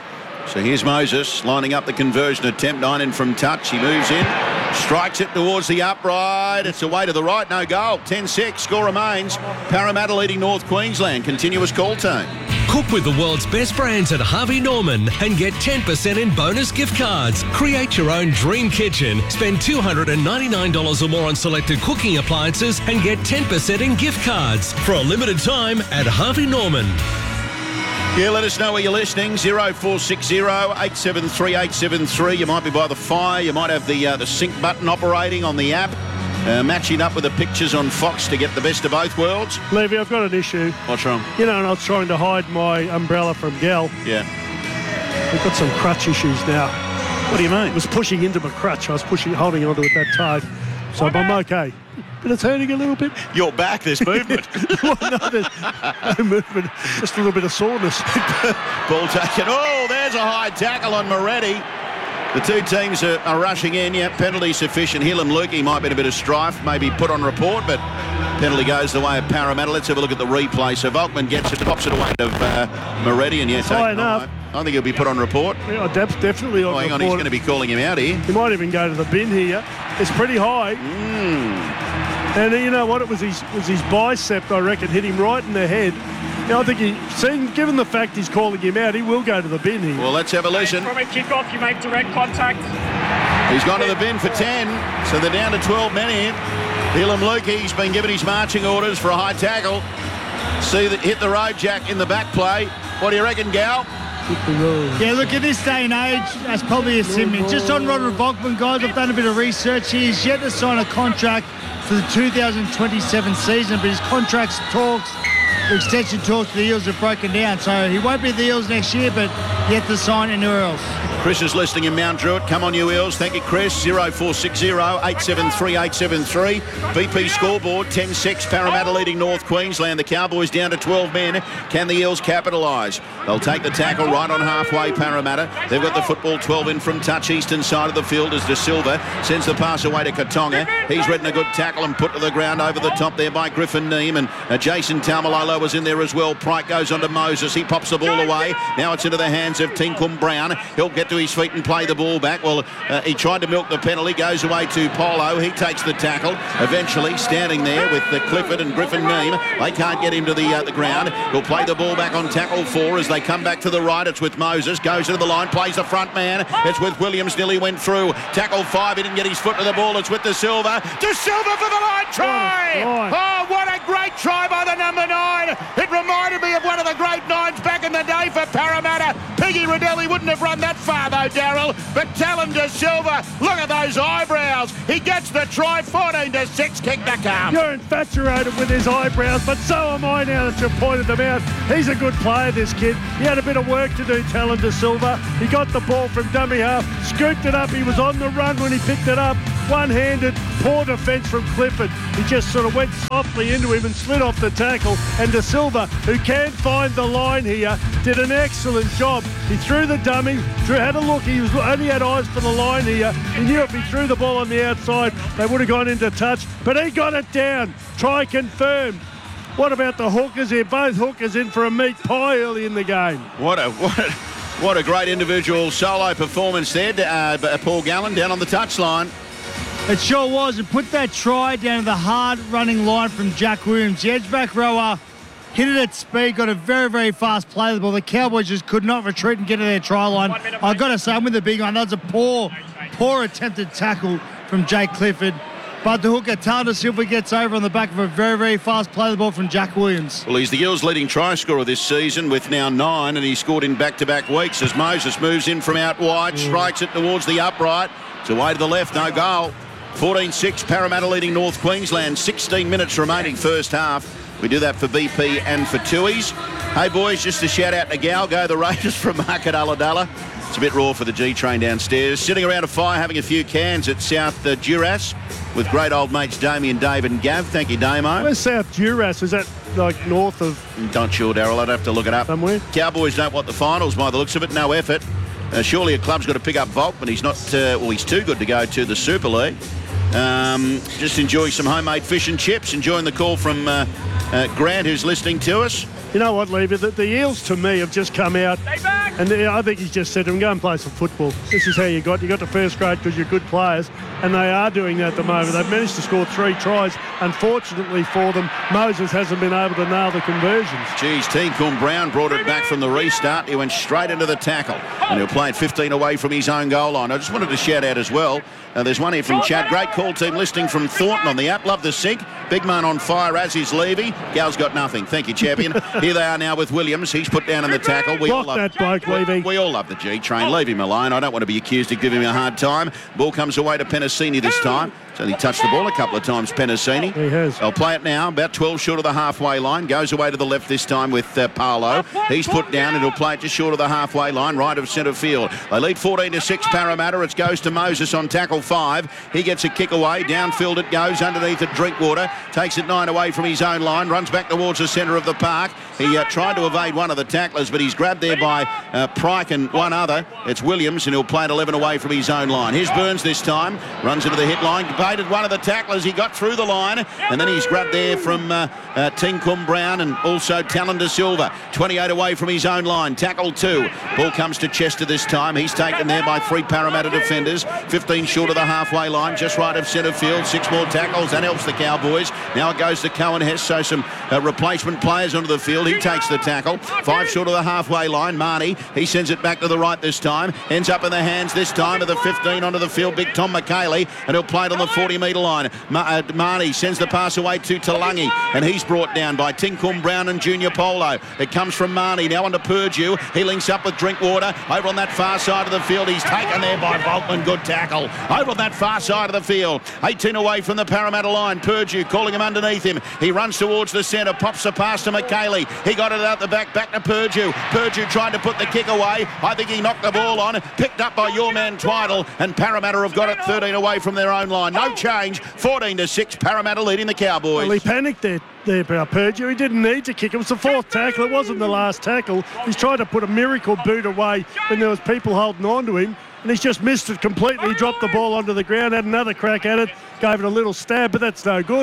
So here's Moses lining up the conversion attempt, 9 in from touch. He moves in, strikes it towards the upright. It's away to the right, no goal. 10-6, score remains. Parramatta leading North Queensland. Continuous call time. Cook with the world's best brands at Harvey Norman and get 10% in bonus gift cards. Create your own dream kitchen. Spend $299 or more on selected cooking appliances and get 10% in gift cards for a limited time at Harvey Norman. Yeah, let us know where you're listening. 0460 873 873. You might be by the fire. You might have the sync button operating on the app. Matching up with the pictures on Fox to get the best of both worlds. Levy, I've got an issue. What's wrong? You know, and I was trying to hide my umbrella from Gal. Yeah. We've got some crutch issues now. What do you mean? I was pushing into my crutch. I was holding onto it that tight. So I'm okay. But it's hurting a little bit. Your back, there's movement. Well, no, there's no movement. Just a little bit of soreness. Ball taken. Oh, there's a high tackle on Moretti. The two teams are rushing in. Yeah, penalty sufficient. Hilam Lukey might be in a bit of strife, maybe put on report, but penalty goes the way of Parramatta. Let's have a look at the replay. So Volkman gets it, pops it away of Moretti, and yes, high enough. I think he'll be put on report. Yeah, definitely on report. Hang on, he's going to be calling him out here. He might even go to the bin here. It's pretty high. And you know what? It was his bicep, I reckon, hit him right in the head. Now, I think given the fact he's calling him out, he will go to the bin here. Well, let's have a listen. From a kickoff, you make direct contact. He's gone to the bin for 10, so they're down to 12 men here. Hilam Lukey's been given his marching orders for a high tackle. Hit the road, Jack, in the back play. What do you reckon, Gal? Yeah, look, at this day and age, that's probably a simile. Just on Ronald Volkman, guys, I've done a bit of research. He's yet to sign a contract for the 2027 season, but his contract talks, the extension talks to the Eels have broken down. So he won't be at the Eels next year, but yet to sign anywhere else. Chris is listening in Mount Druitt. Come on, you Eels. Thank you, Chris. 0460 873 873. VP scoreboard 10-6. Parramatta leading North Queensland. The Cowboys down to 12 men. Can the Eels capitalise? They'll take the tackle right on halfway, Parramatta. They've got the football 12 in from touch. Eastern side of the field as De Silva sends the pass away to Katonga. He's ridden a good tackle and put to the ground over the top there by Griffin Neame. And Jason Taumalolo was in there as well. Pryke goes on to Moses. He pops the ball away. Now it's into the hands of Tinkum Brown. He'll get get to his feet and play the ball back. Well, he tried to milk the penalty, goes away to Polo. He takes the tackle. Eventually, standing there with Clifford and Griffin Neame. They can't get him to the ground. He'll play the ball back on tackle 4 as they come back to the right. It's with Moses. Goes to the line, plays the front man. It's with Williams. Nearly went through. Tackle 5. He didn't get his foot to the ball. It's with De Silva. De Silva for the line. Try! Oh, what a great try by the number 9. It reminded me of one of the great 9s back in the day for Parramatta. Piggy Rodelli wouldn't have run that far though, Darryl. But Talon De Silva, look at those eyebrows. He gets the try. 14-6. Kick to come. You're infatuated with his eyebrows, but so am I now that you've pointed them out. He's a good player, this kid. He had a bit of work to do, Talon De Silva. He got the ball from dummy half, scooped it up. He was on the run when he picked it up. One-handed, poor defence from Clifford. He just sort of went softly into him and slid off the tackle. And De Silva, who can find the line here, did an excellent job. He threw the dummy, had a look. He only had eyes for the line here. He knew if he threw the ball on the outside, they would have gone into touch. But he got it down. Try confirmed. What about the hookers here? Both hookers in for a meat pie early in the game. What a great individual solo performance there. Paul Gallen down on the touchline. It sure was, and put that try down to the hard-running line from Jack Williams. The edge-back rower hit it at speed, got a very, very fast play of the ball. The Cowboys just could not retreat and get to their try line. I've got to say, I'm with the big one. That was a poor attempted tackle from Jake Clifford. But the hooker, Talon De Silva, gets over on the back of a very, very fast play of the ball from Jack Williams. Well, he's the Eels' leading try scorer this season with now 9, and he scored in back-to-back weeks as Moses moves in from out wide, strikes it towards the upright. It's away to the left, no goal. 14-6, Parramatta leading North Queensland. 16 minutes remaining first half. We do that for BP and for Tui's. Hey, boys, just a shout-out to Gal. Go the Raiders from Market Ulladulla. It's a bit raw for the G-Train downstairs. Sitting around a fire having a few cans at South Duras with great old mates Damien, David and Gav. Thank you, Damo. Where's South Duras? Is that like north of... Not sure, Darryl. I'd have to look it up. Somewhere? Cowboys don't want the finals by the looks of it. No effort. Surely a club's got to pick up Volkman. He's not... he's too good to go to the Super League. Just enjoying some homemade fish and chips. Enjoying the call from Grant, who's listening to us. You know what, Levy? The Eels, to me, have just come out. And I think he's just said to them, go and play some football. This is how you got the first grade because you're good players. And they are doing that at the moment. They've managed to score 3 tries. Unfortunately for them, Moses hasn't been able to nail the conversions. Geez, Tinkum Brown brought it back from the restart. He went straight into the tackle. And he'll play it 15 away from his own goal line. I just wanted to shout out as well. There's one here from Chad. Great call team listening from Thornton on the app. Love the sync. Big man on fire, as is Levy. Gal's got nothing. Thank you, champion. Here they are now with Williams. He's put down in the tackle. We all love that bloke, Levy. We all love the G-Train. Leave him alone. I don't want to be accused of giving him a hard time. Ball comes away to Penasini this time. So he touched the ball a couple of times, Penasini. He has. They'll play it now, about 12 short of the halfway line. Goes away to the left this time with Paolo. He's put down and he'll play it just short of the halfway line, right of centre field. They lead 14-6 Parramatta. It goes to Moses on tackle 5. He gets a kick away. Downfield it goes underneath at Drinkwater. Takes it 9 away from his own line. Runs back towards the centre of the park. He tried to evade one of the tacklers, but he's grabbed there by Pryke and one other. It's Williams, and he'll play it 11 away from his own line. Here's Burns this time. Runs into the hit line. Baited one of the tacklers. He got through the line, and then he's grabbed there from Tinkum Brown and also Talon De Silva. 28 away from his own line. Tackle 2. Ball comes to Chester this time. He's taken there by 3 Parramatta defenders. 15 short of the halfway line, just right of centre field. 6 more tackles. That helps the Cowboys. Now it goes to Cohen Hess, so some replacement players onto the field. He takes the tackle. 5 short of the halfway line. Marnie, he sends it back to the right this time. Ends up in the hands this time of the 15 onto the field. Big Tom McKaylee, and he'll play it on the 40-metre line. Marnie sends the pass away to Talangi, and he's brought down by Tinkum Brown and Junior Polo. It comes from Marnie now onto Purdue. He links up with Drinkwater over on that far side of the field. He's taken there by Volkman. Good tackle over on that far side of the field. 18 away from the Parramatta line. Purdue calling him underneath him. He runs towards the centre, pops the pass to McKaylee. He got it out the back to Purdue. Purdue tried to put the kick away. I think he knocked the ball on. Picked up by your man Twiddle, and Parramatta have got it 13 away from their own line. No change. 14-6. Parramatta leading the Cowboys. Well, he panicked there about Purdue. He didn't need to kick. It was the 4th tackle. It wasn't the last tackle. He's tried to put a miracle boot away when there was people holding on to him, and he's just missed it completely. He dropped the ball onto the ground, had another crack at it, gave it a little stab, but that's no good.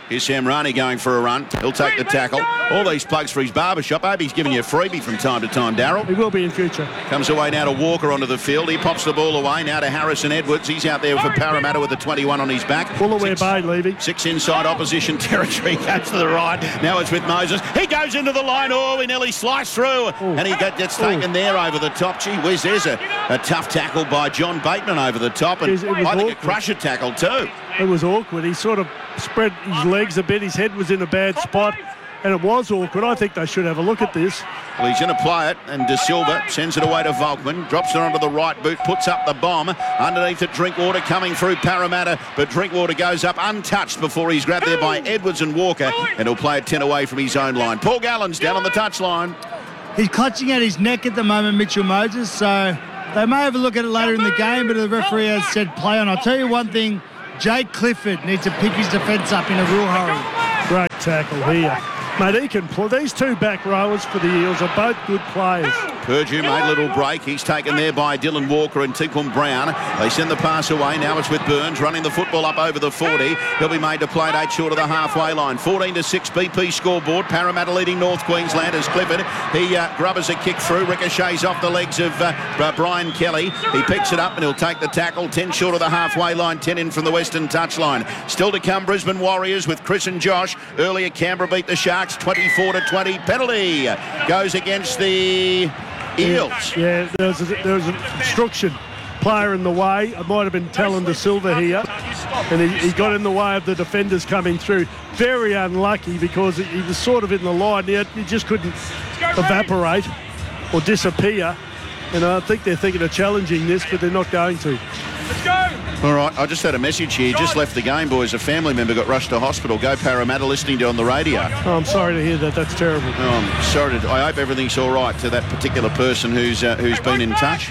Here's Samrani going for a run. He'll take the tackle. All these plugs for his barbershop. I hope he's giving you a freebie from time to time, Darryl. He will be in future. Comes away now to Walker onto the field. He pops the ball away now to Harrison Edwards. He's out there for Parramatta with the 21 on his back. Bullaware Bay leaving. 6 inside opposition territory. Goes to the right. Now it's with Moses. He goes into the line. Oh, he nearly sliced through. And he gets taken there over the top. Gee whiz, there's a tough tackle by John Bateman over the top. And I think a crusher tackle too. It was awkward. He sort of spread his legs a bit. His head was in a bad spot. And it was awkward. I think they should have a look at this. Well, he's going to play it, and De Silva sends it away to Volkman, drops it onto the right boot, puts up the bomb. Underneath it, Drinkwater coming through Parramatta, but Drinkwater goes up untouched before he's grabbed there by Edwards and Walker, and he'll play it 10 away from his own line. Paul Gallen's down on the touchline. He's clutching at his neck at the moment, Mitchell Moses, so they may have a look at it later in the game, but the referee has said play on. I'll tell you one thing, Jake Clifford needs to pick his defence up in a real hurry. Great tackle here. Mate, he can play. These two back rowers for the Eels are both good players. Purdue made a little break. He's taken there by Dylan Walker and Tinkum Brown. They send the pass away. Now it's with Burns running the football up over the 40. He'll be made to play it 8 short of the halfway line. 14-6 BP scoreboard. Parramatta leading North Queensland as Clifford. He grubbers a kick through. Ricochets off the legs of Brian Kelly. He picks it up and he'll take the tackle. 10 short of the halfway line. 10 in from the western touchline. Still to come Brisbane Warriors with Chris and Josh. Earlier Canberra beat the Sharks 24-20. Penalty goes against the Eels. Yeah, there was an obstruction. Player in the way. It might have been Talon De Silva here. And he got in the way of the defenders coming through. Very unlucky because he was sort of in the line. He just couldn't evaporate or disappear. And I think they're thinking of challenging this, but they're not going to. Let's go! All right, I just had a message here. Just left the game, boys. A family member got rushed to hospital. Go Parramatta, listening to on the radio. Oh, I'm sorry to hear that. That's terrible. Oh, I'm sorry. I hope everything's all right to that particular person who's been in touch.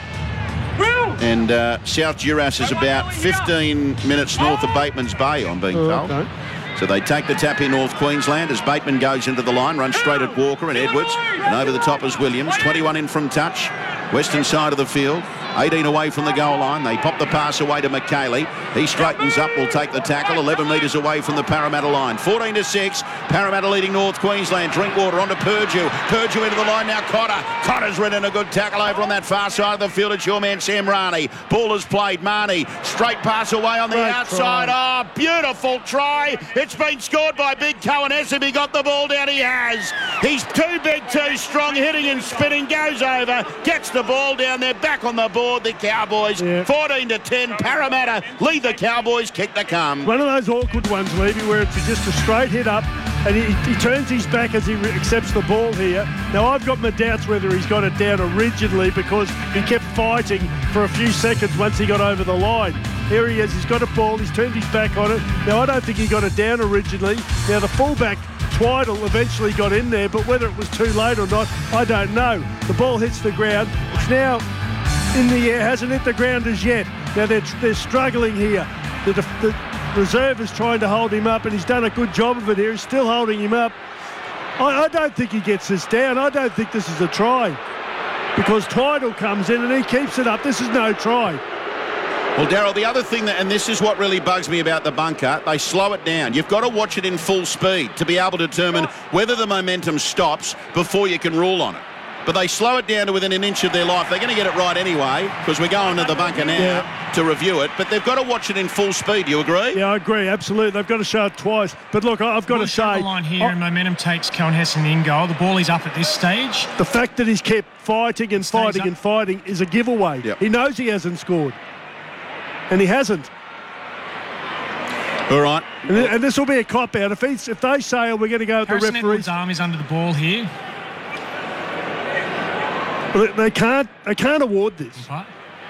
And South Duras is about 15 minutes north of Bateman's Bay, I'm being told. Okay. So they take the tap in North Queensland as Bateman goes into the line, runs straight at Walker and Edwards, and over the top is Williams. 21 in from touch, western side of the field. 18 away from the goal line. They pop the pass away to McKaylee. He straightens up, will take the tackle. 11 metres away from the Parramatta line. 14-6. Parramatta leading North Queensland. Drinkwater onto Purdue. Purdue into the line now. Cotter. Cotter's ridden a good tackle over on that far side of the field. It's your man Samrani. Ball is played. Marnie. Straight pass away on the outside. Oh, beautiful try. It's been scored by Big Cohen-Essam. He got the ball down. He has. He's too big, too strong. Hitting and spinning. Goes over. Gets the ball down there. Back on the board. The Cowboys 14-10. Parramatta lead the Cowboys. Kick to come. One of those awkward ones, Levy, where it's just a straight hit up and he turns his back as he accepts the ball here. Now I've got my doubts whether he's got it down originally because he kept fighting for a few seconds once he got over the line. Here he is. He's got a ball. He's turned his back on it. Now I don't think he got it down originally. Now the fullback Twiddle eventually got in there, but whether it was too late or not, I don't know. The ball hits the ground. It's now in the air, hasn't hit the ground as yet. Now they're struggling here. The reserve is trying to hold him up, and he's done a good job of it here. He's still holding him up. I don't think he gets this down. I don't think this is a try because Twiddle comes in and he keeps it up. This is no try. Well, Darryl, the other thing, and this is what really bugs me about the bunker, they slow it down. You've got to watch it in full speed to be able to determine whether the momentum stops before you can rule on it. But they slow it down to within an inch of their life. They're going to get it right anyway because we're going to the bunker now to review it. But they've got to watch it in full speed. You agree? Yeah, I agree. Absolutely. They've got to show it twice. But look, I've got to say... The line here and momentum takes Cohen-Hesson in goal. The ball is up at this stage. The fact that he's kept fighting and fighting and fighting is a giveaway. Yep. He knows he hasn't scored. And he hasn't. All right. And this will be a cop-out. If they say, oh, we're going to go with the referees... Edwards' arm is under the ball here. They can't award this. Right.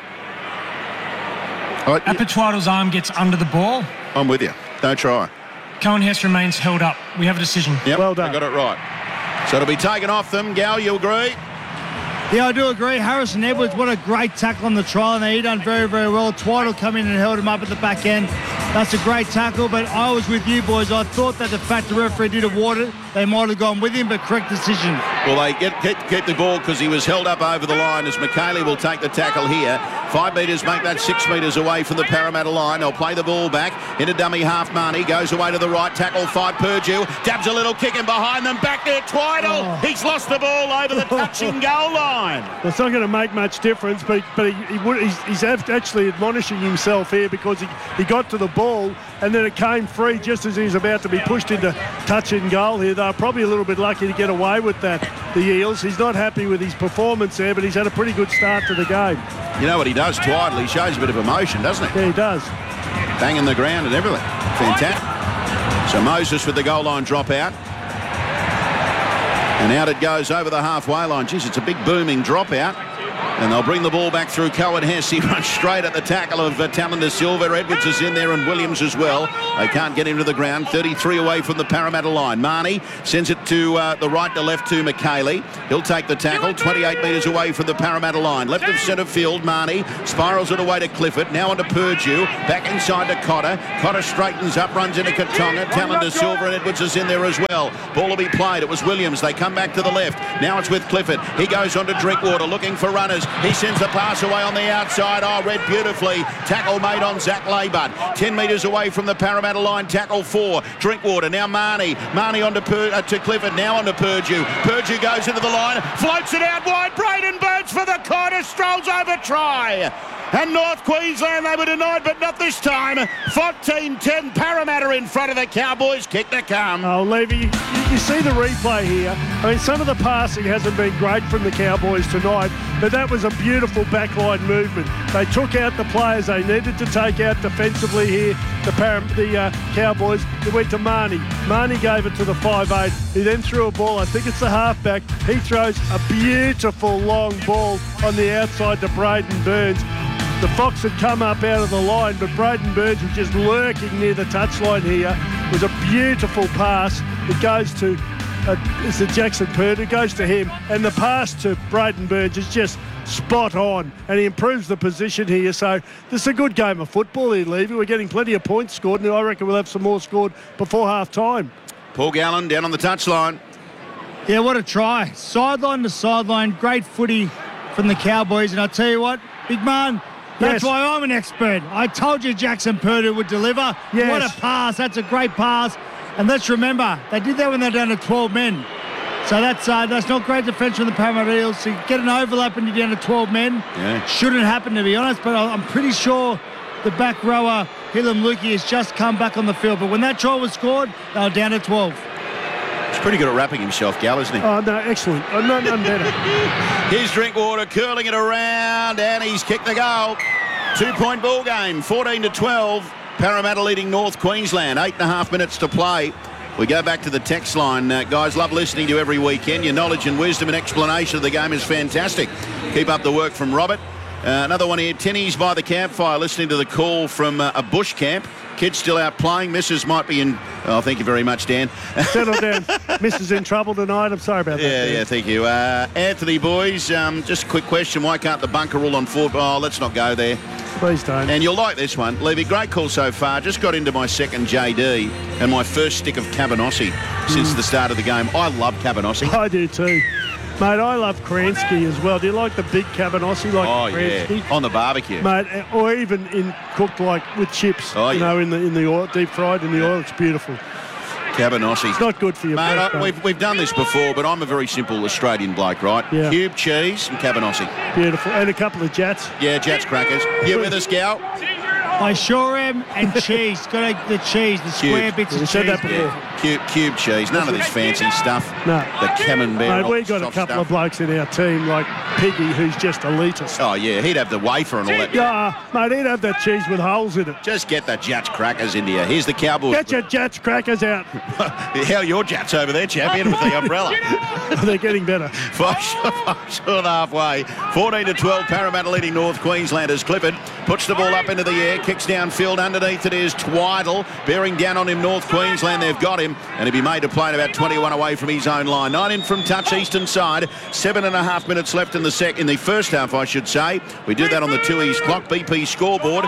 Apatwaddle's arm gets under the ball. I'm with you. Don't try. Cohen-Hess remains held up. We have a decision. Yep, well done. They got it right. So it'll be taken off them. Gal, you agree? Yeah, I do agree. Harrison Edwards, what a great tackle on the trial, and he done very, very well. Twiddle come in and held him up at the back end. That's a great tackle, but I was with you, boys. I thought that the fact the referee did award it, they might have gone with him, but correct decision. Well, they get the ball because he was held up over the line as McKaylee will take the tackle here. 5 metres make that 6 metres away from the Parramatta line. They'll play the ball back into dummy half. Marnie goes away to the right, tackle 5 Purdue, dabs a little kick in behind them, back there Twiddle. He's lost the ball over the touching goal line. Well, it's not going to make much difference, but he's actually admonishing himself here because he got to the ball and then it came free just as he's about to be pushed into touch and goal here. They're probably a little bit lucky to get away with that, the Eels. He's not happy with his performance there, but he's had a pretty good start to the game. You know what he does, Twiddle? He shows a bit of emotion, doesn't he? Yeah, he does. Banging the ground and everything. Fantastic. So Moses with the goal line drop out. And out it goes over the halfway line. Geez, it's a big booming drop out. And they'll bring the ball back through Cohen Hess. He runs straight at the tackle of Talon Silva. Edwards is in there and Williams as well. They can't get him to the ground. 33 away from the Parramatta line. Marnie sends it to the right to left to McKaylee. He'll take the tackle. 28 metres away from the Parramatta line. Left of centre field, Marnie spirals it away to Clifford. Now onto Purdue. Back inside to Cotter. Cotter straightens up, runs into Katonga. Talon Silva and Edwards is in there as well. Ball will be played. It was Williams. They come back to the left. Now it's with Clifford. He goes on to Drinkwater looking for runners. He sends the pass away on the outside. Oh, read beautifully. Tackle made on Zach Laybutt. 10 metres away from the Parramatta line. Tackle 4. Drinkwater. Now Marnie. Marnie on to Clifford. Now on to Purdue. Purdue goes into the line. Floats it out wide. Braden Burns for the corner. Strolls over try. And North Queensland, they were denied, but not this time. 14-10 Parramatta in front of the Cowboys. Kick to come. Oh, Levy, you see the replay here. I mean, some of the passing hasn't been great from the Cowboys tonight, but that was a beautiful backline movement. They took out the players they needed to take out defensively here, the Cowboys. It went to Marnie. Marnie gave it to the 5'8". He then threw a ball. I think it's the halfback. He throws a beautiful long ball on the outside to Braden Burns. The Fox had come up out of the line, but Braden Burns was just lurking near the touchline here. It was a beautiful pass. It goes to it's the Jackson Purdue. It goes to him, and the pass to Braden Burns is just spot on, and he improves the position here. So this is a good game of football here, Levy. We're getting plenty of points scored, and I reckon we'll have some more scored before half-time. Paul Gallen down on the touchline. Yeah, what a try. Sideline to sideline, great footy from the Cowboys, and I'll tell you what, big man, that's why I'm an expert. I told you Jackson Purdue would deliver. Yes. What a pass. That's a great pass. And let's remember, they did that when they're down to 12 men. So that's not great defence from the Parramatta Eels. So you get an overlap and you're down to 12 men. Yeah. Shouldn't happen, to be honest, but I'm pretty sure the back rower, Hillam Luki, has just come back on the field. But when that try was scored, they were down to 12. He's pretty good at wrapping himself, Gal, isn't he? Oh, no, excellent. None better. Here's Drinkwater curling it around, and he's kicked the goal. 2-point ball game, 14-12. Parramatta leading North Queensland. 8.5 minutes to play. We go back to the text line. Guys, love listening to you every weekend. Your knowledge and wisdom and explanation of the game is fantastic. Keep up the work from Robert. Another one here, Tinnies by the campfire, listening to the call from a bush camp. Kids still out playing. Mrs. might be in... Oh, thank you very much, Dan. Settle down. Mrs. in trouble tonight. I'm sorry about that. Yeah, thank you. Anthony, boys, just a quick question. Why can't the bunker rule on foot? Oh, let's not go there. Please don't. And you'll like this one. Levy, great call so far. Just got into my second JD and my first stick of Cabanossi since the start of the game. I love Cabanossi. I do too. Mate, I love Kransky as well. Do you like the big Cabanossi like Kransky? Yeah, on the barbecue. Mate, or even cooked like with chips, in the oil, deep fried in the oil. It's beautiful. Cabanossi. It's not good for your mate. We've done this before, but I'm a very simple Australian bloke, right? Yeah. Cube cheese and Cabanossi. Beautiful. And a couple of Jats. Yeah, Jats crackers. You with us, Gal? I sure am. And cheese. Got the cheese, the square bits of cheese. Said that before. Cube cheese. None of this fancy stuff. No. The camembert. Mate, we've got a couple of blokes in our team, like Piggy, who's just elitist. Oh, yeah. He'd have the wafer and all that. Yeah, mate, he'd have that cheese with holes in it. Just get the Jats crackers into you. Here's the Cowboys. Get your Jats crackers out. How are your Jats over there, champion, with the umbrella? They're getting better. 5 short halfway. 14-12, Parramatta leading North Queenslanders. Clifford puts the ball up into the air, kicks downfield under underneath it is Twidle. Bearing down on him, North Queensland. They've got him, and he'll be made to play at about 21 away from his own line. 9 in from touch, eastern side. 7.5 minutes left in the first half, I should say. We do that on the 2 East clock. BP scoreboard,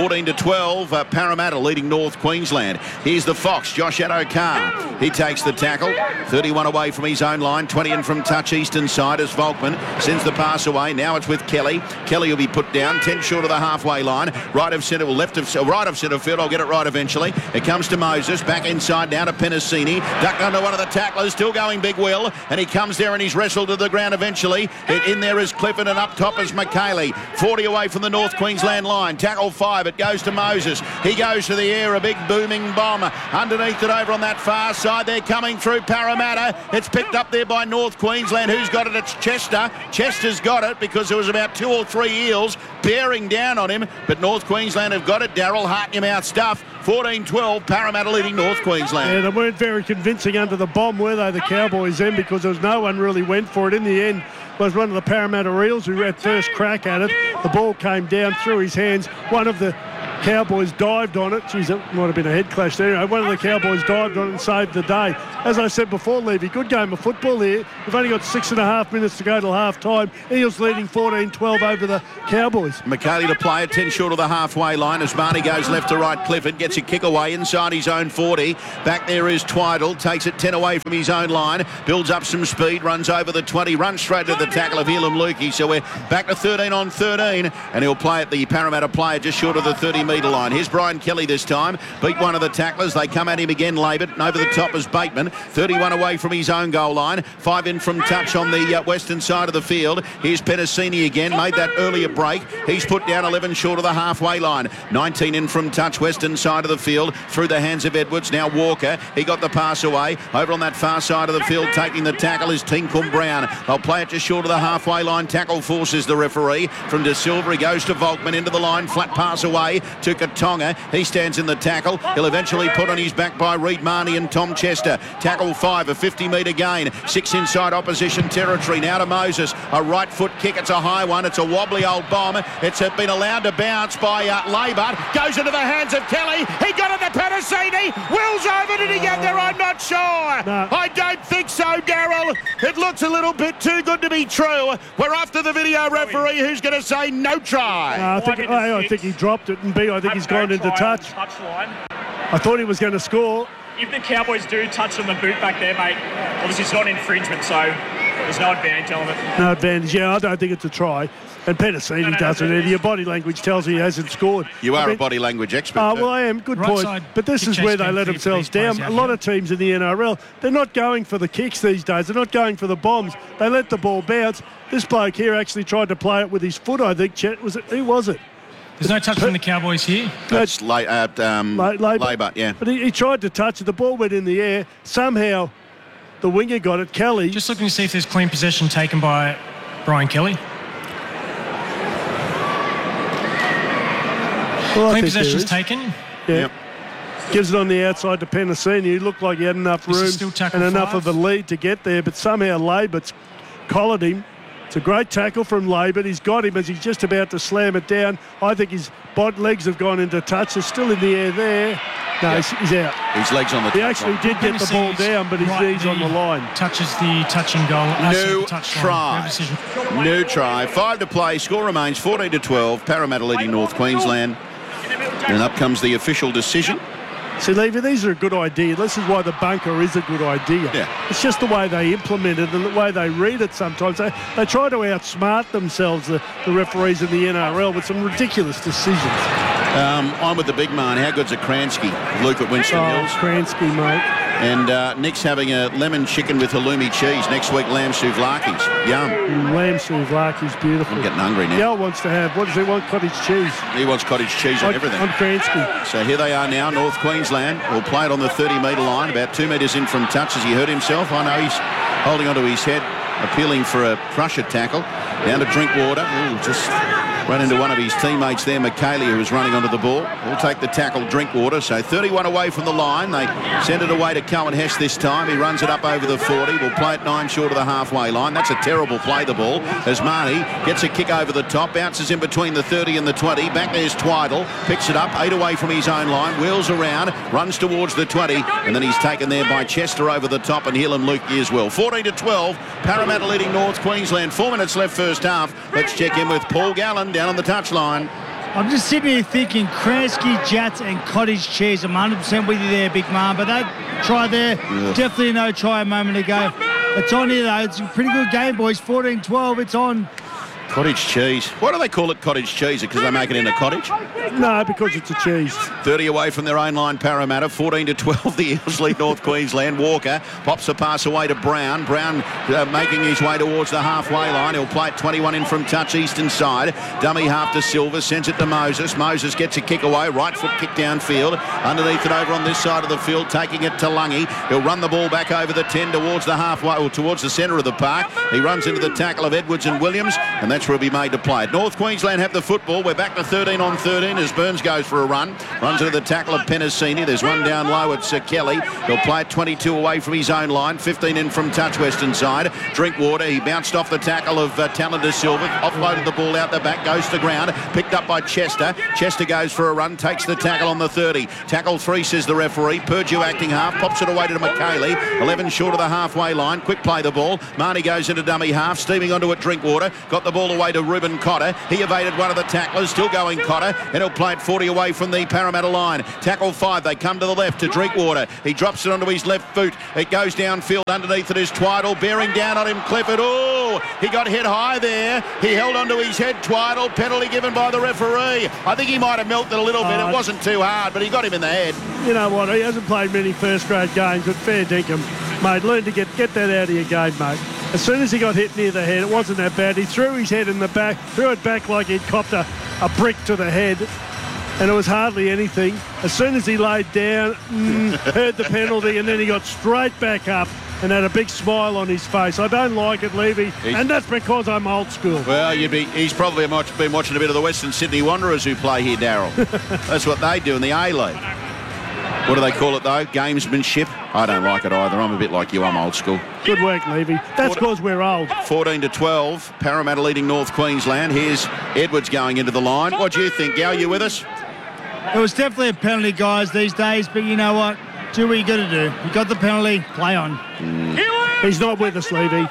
14-12. Parramatta leading North Queensland. Here's the Fox, Josh Addo-Carr. He takes the tackle. 31 away from his own line. 20 in from touch, eastern side, as Volkman sends the pass away. Now it's with Kelly. Kelly will be put down, 10 short of the halfway line. Right of centre, right of centre field. I'll get it right eventually. It comes to Moses. Back inside now to Penasini. Ducked under one of the tacklers. Still going Big Will. And he comes there and he's wrestled to the ground eventually. In there is Clifford and up top is McKaylee. 40 away from the North Queensland line. Tackle 5. It goes to Moses. He goes to the air. A big booming bomb. Underneath it over on that far side. They're coming through Parramatta. It's picked up there by North Queensland. Who's got it? It's Chester. Chester's got it because there was about 2 or 3 Eels bearing down on him. But North Queensland have got it. Darryl Hartnum stuff. 14-12. Parramatta leading North Queensland. Yeah, they weren't very convincing under the bomb, were they, the Cowboys then, because there was no one really went for it. In the end, it was one of the Parramatta Eels who had first crack at it. The ball came down through his hands. One of the Cowboys dived on it. Geez, it might have been a head clash there. Anyway, one of the Cowboys dived on it and saved the day. As I said before, Levy, good game of football here. We've only got 6.5 minutes to go till half-time. Eels leading 14-12 over the Cowboys. McKaylee to play it, 10 short of the halfway line as Marnie goes left to right. Clifford gets a kick away inside his own 40. Back there is Twidle, takes it 10 away from his own line, builds up some speed, runs over the 20, runs straight to the tackle of Elam Lukey. So we're back to 13 on 13, and he'll play at the Parramatta player just short of the 30-metre line. Here's Brian Kelly this time. Beat one of the tacklers. They come at him again, Labert. And over the top is Bateman. 31 away from his own goal line. 5 in from touch on the western side of the field. Here's Penasini again. Made that earlier break. He's put down 11 short of the halfway line. 19 in from touch, western side of the field. Through the hands of Edwards. Now Walker. He got the pass away. Over on that far side of the field, taking the tackle is Tinkum Brown. They'll play it just short of the halfway line. Tackle forces the referee. From De Silva, he goes to Volkman into the line. Flat pass away to Katonga. He stands in the tackle. He'll eventually put on his back by Reed Marnie and Tom Chester. Tackle 5, a 50-metre gain. 6 inside opposition territory. Now to Moses. A right foot kick. It's a high one. It's a wobbly old bomb. It's been allowed to bounce by Labert. Goes into the hands of Kelly. He got it to Penasini. Will's over. Did he get there? I'm not sure. No. I don't think so, Darryl. It looks a little bit too good to be true. We're after the video referee who's going to say no try. I think he dropped it, and B, I think he's gone into touch. I thought he was going to score. If the Cowboys do touch on the boot back there, mate, obviously it's not infringement, so there's no advantage element. No advantage, yeah, I don't think it's a try. And Penasini doesn't either. Your body language tells you he hasn't scored. You are a body language expert. Well, I am. Good point. But this is where they let themselves down. A lot of teams in the NRL, they're not going for the kicks these days. They're not going for the bombs. They let the ball bounce. This bloke here actually tried to play it with his foot, I think. Chet, who was it? There's no touch from the Cowboys here. That's Labert, yeah. But he tried to touch it. The ball went in the air. Somehow the winger got it. Kelly. Just looking to see if there's clean possession taken by Brian Kelly. Well, clean possession's taken. Yeah. Yep. Gives it on the outside to Penasini. He looked like he had enough room and enough of a lead to get there, but somehow Labert's collared him. It's a great tackle from Labert. He's got him as he's just about to slam it down. I think his legs have gone into touch. They're still in the air there. No, he's out. His legs on the touch. He actually did get the ball down, but his knees on the line. Touches the touching goal. No try. No try. 5 to play. Score remains 14-12. Parramatta leading North Queensland. And up comes the official decision. See, Levy, these are a good idea. This is why the bunker is a good idea. Yeah. It's just the way they implement it and the way they read it sometimes. They try to outsmart themselves, the referees in the NRL, with some ridiculous decisions. I'm with the big man. How good's a Kransky? Luke at Winston Hills. Kransky, mate. And Nick's having a lemon chicken with halloumi cheese. Next week, lamb souvlaki's. Yum. Lamb souvlaki's beautiful. I'm getting hungry now. Yale wants to have, what does he want? Cottage cheese. He wants cottage cheese on everything. On Kransky. So here they are now, North Queensland. Will play it on the 30-metre line, about 2 metres in from touch as he hurt himself. I know he's holding onto his head, appealing for a crusher tackle. Down to Drinkwater. Ooh, just Run into one of his teammates there, McKaylee, who was running onto the ball. Will take the tackle, Drinkwater. So 31 away from the line. They send it away to Cohen Hess this time. He runs it up over the 40. Will play it 9 short of the halfway line. That's a terrible play, the ball. As Marnie gets a kick over the top, bounces in between the 30 and the 20. Back there's Twidle. Picks it up, 8 away from his own line. Wheels around, runs towards the 20. And then he's taken there by Chester over the top and Hill and Luke as well. 14-12. Parramatta leading North Queensland. 4 minutes left first half. Let's check in with Paul Gallen down on the touchline. I'm just sitting here thinking Kransky, Jats and Cottage Cheese. I'm 100% with you there, big man. But that try there, definitely no try a moment ago. It's on here, though. It's a pretty good game, boys. 14-12. It's on. Cottage cheese. Why do they call it cottage cheese? Because they make it in a cottage? No, because it's a cheese. 30 away from their own line, Parramatta. 14-12, the Eels lead North Queensland. Walker pops the pass away to Brown. Brown making his way towards the halfway line. He'll play it 21 in from touch, eastern side. Dummy half to Silver, sends it to Moses. Moses gets a kick away. Right foot kick downfield. Underneath it over on this side of the field, taking it to Lungy. He'll run the ball back over the 10 towards the halfway, or towards the centre of the park. He runs into the tackle of Edwards and Williams, and that's where he'll be made to play it. North Queensland have the football. We're back to 13 on 13 as Burns goes for a run. Runs into the tackle of Penasini. There's one down low. It's Kelly. He'll play it 22 away from his own line. 15 in from touch, western side. Drinkwater. He bounced off the tackle of Talender Silver. Offloaded the ball out the back. Goes to ground. Picked up by Chester. Chester goes for a run. Takes the tackle on the 30. Tackle 3, says the referee. Purdue acting half. Pops it away to McKaylee. 11 short of the halfway line. Quick play the ball. Marnie goes into dummy half. Steaming onto it, Drinkwater. Got the ball away to Ruben Cotter. He evaded one of the tacklers. Still going Cotter. And he'll play it 40 away from the Parramatta line. Tackle 5. They come to the left to Drinkwater. He drops it onto his left foot. It goes downfield. Underneath it is Twidle. Bearing down on him, Clifford. Oh, he got hit high there. He held onto his head, Twidle. Penalty given by the referee. I think he might have melted a little bit. It wasn't too hard, but he got him in the head. You know what? He hasn't played many first-grade games, but fair dinkum. Mate, learn to get that out of your game, mate. As soon as he got hit near the head, it wasn't that bad. He threw his head in the back, threw it back like he'd copped a brick to the head, and it was hardly anything. As soon as he laid down, heard the penalty, and then he got straight back up and had a big smile on his face. I don't like it, Levy, and that's because I'm old school. Well, he's probably been watching a bit of the Western Sydney Wanderers who play here, Darryl. That's what they do in the A-League. What do they call it, though? Gamesmanship? I don't like it either. I'm a bit like you. I'm old school. Good work, Levy. That's because we're old. 14-12. Parramatta leading North Queensland. Here's Edwards going into the line. What do you think, Gal? You with us? It was definitely a penalty, guys, these days. But you know what? Do what you got to do. You got the penalty. Play on. He's not with us, Levy.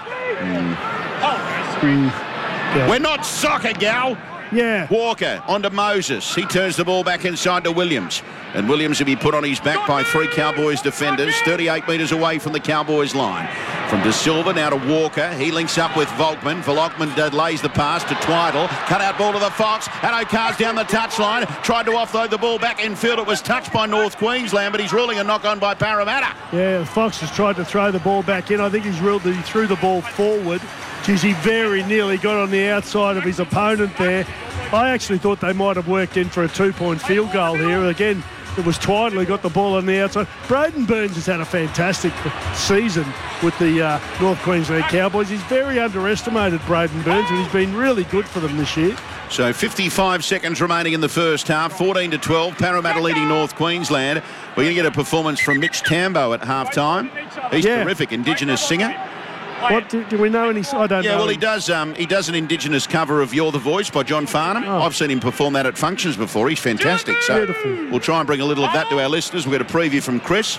Yeah. We're not soccer, Gal. Yeah. Walker onto Moses. He turns the ball back inside to Williams. And Williams will be put on his back by 3 Cowboys defenders, 38 metres away from the Cowboys line. From De Silva now to Walker. He links up with Volkman. Volkman lays the pass to Twidle. Cut out ball to the Fox. Addo Carr's down the touchline. Tried to offload the ball back in field. It was touched by North Queensland, but he's ruling a knock on by Parramatta. Yeah, Fox has tried to throw the ball back in. I think he's ruled that he threw the ball forward. Geez, he very nearly got on the outside of his opponent there. I actually thought they might have worked in for a 2-point field goal here. Again, it was Twidle who got the ball on the outside. Braden Burns has had a fantastic season with the North Queensland Cowboys. He's very underestimated, Braden Burns, and he's been really good for them this year. So 55 seconds remaining in the first half. 14-12. Parramatta leading North Queensland. We're going to get a performance from Mitch Tambo at halftime. He's terrific, Indigenous singer. What do we know any? I don't know. Yeah, well, he does an Indigenous cover of "You're the Voice" by John Farnham. I've seen him perform that at functions before. He's fantastic. So we'll try and bring a little of that to our listeners. We've got a preview from Chris,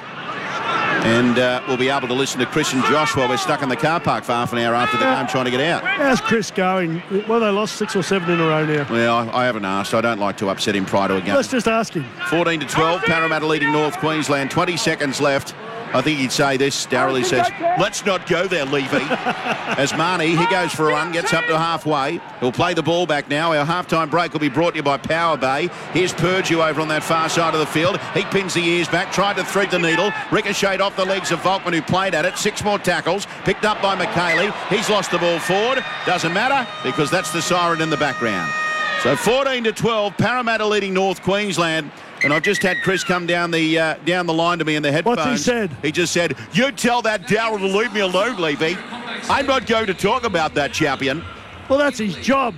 and we'll be able to listen to Chris and Josh while we're stuck in the car park for half an hour after the game trying to get out. How's Chris going? Well, they lost 6 or 7 in a row now. Well, I haven't asked. I don't like to upset him prior to a game. Let's just ask him. 14-12. Parramatta leading North Queensland. 20 seconds left. I think he'd say this, Darryl. He says, "Let's not go there, Levy." As Marnie, he goes for a run, gets up to halfway. He'll play the ball back now. Our halftime break will be brought to you by Power Bay. Here's Purdue over on that far side of the field. He pins the ears back, tried to thread the needle. Ricocheted off the legs of Volkman, who played at it. 6 more tackles. Picked up by McKaylee. He's lost the ball forward. Doesn't matter because that's the siren in the background. So 14-12, Parramatta leading North Queensland. And I've just had Chris come down the line to me in the headphones. What's he said? He just said, "You tell that Darryl to leave me alone, Levy. I'm not going to talk about that, champion." Well, that's his job.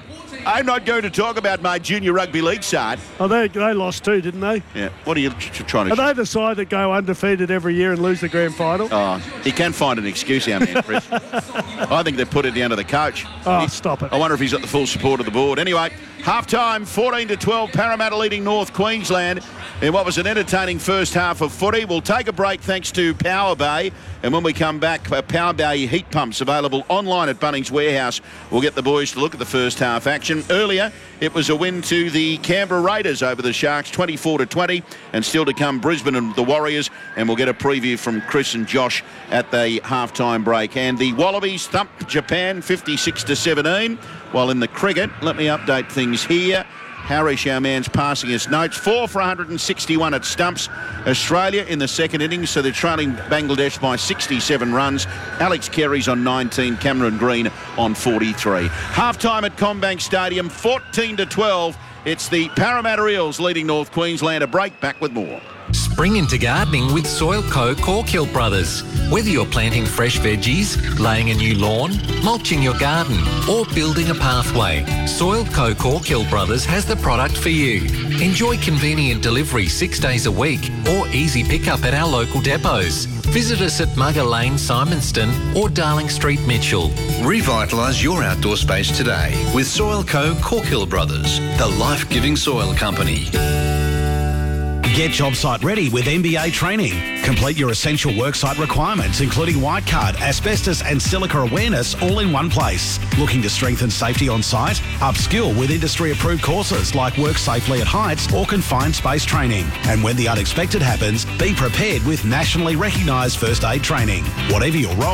I'm not going to talk about my junior rugby league side. Oh, they lost too, didn't they? Yeah. What are you trying to... Are they the side that go undefeated every year and lose the grand final? Oh, he can find an excuse, our man, Chris. I think they put it down to the coach. Oh, stop it. I wonder if he's got the full support of the board. Anyway, half-time, 14-12, Parramatta leading North Queensland in what was an entertaining first half of footy. We'll take a break thanks to Power Bay. And when we come back, Power Bay heat pumps available online at Bunnings Warehouse. We'll get the boys to look at the first half action. Earlier, it was a win to the Canberra Raiders over the Sharks, 24-20. And still to come, Brisbane and the Warriors. And we'll get a preview from Chris and Josh at the halftime break. And the Wallabies thumped Japan 56-17. While in the cricket, let me update things here. Harish, our man's passing us notes. 4 for 161 at stumps. Australia in the second innings, so they're trailing Bangladesh by 67 runs. Alex Carey's on 19, Cameron Green on 43. Half-time at CommBank Stadium, 14-12. It's the Parramatta Eels leading North Queensland. A break, back with more. Spring into gardening with Soilco Corkhill Brothers. Whether you're planting fresh veggies, laying a new lawn, mulching your garden or building a pathway, Soilco Corkhill Brothers has the product for you. Enjoy convenient delivery 6 days a week or easy pickup at our local depots. Visit us at Mugger Lane, Simonston or Darling Street, Mitchell. Revitalise your outdoor space today with Soilco Corkhill Brothers, the life-giving soil company. Get job site ready with MBA training. Complete your essential worksite requirements, including white card, asbestos and silica awareness, all in one place. Looking to strengthen safety on site? Upskill with industry-approved courses like Work Safely at Heights or Confined Space training. And when the unexpected happens, be prepared with nationally recognised first aid training. Whatever your role,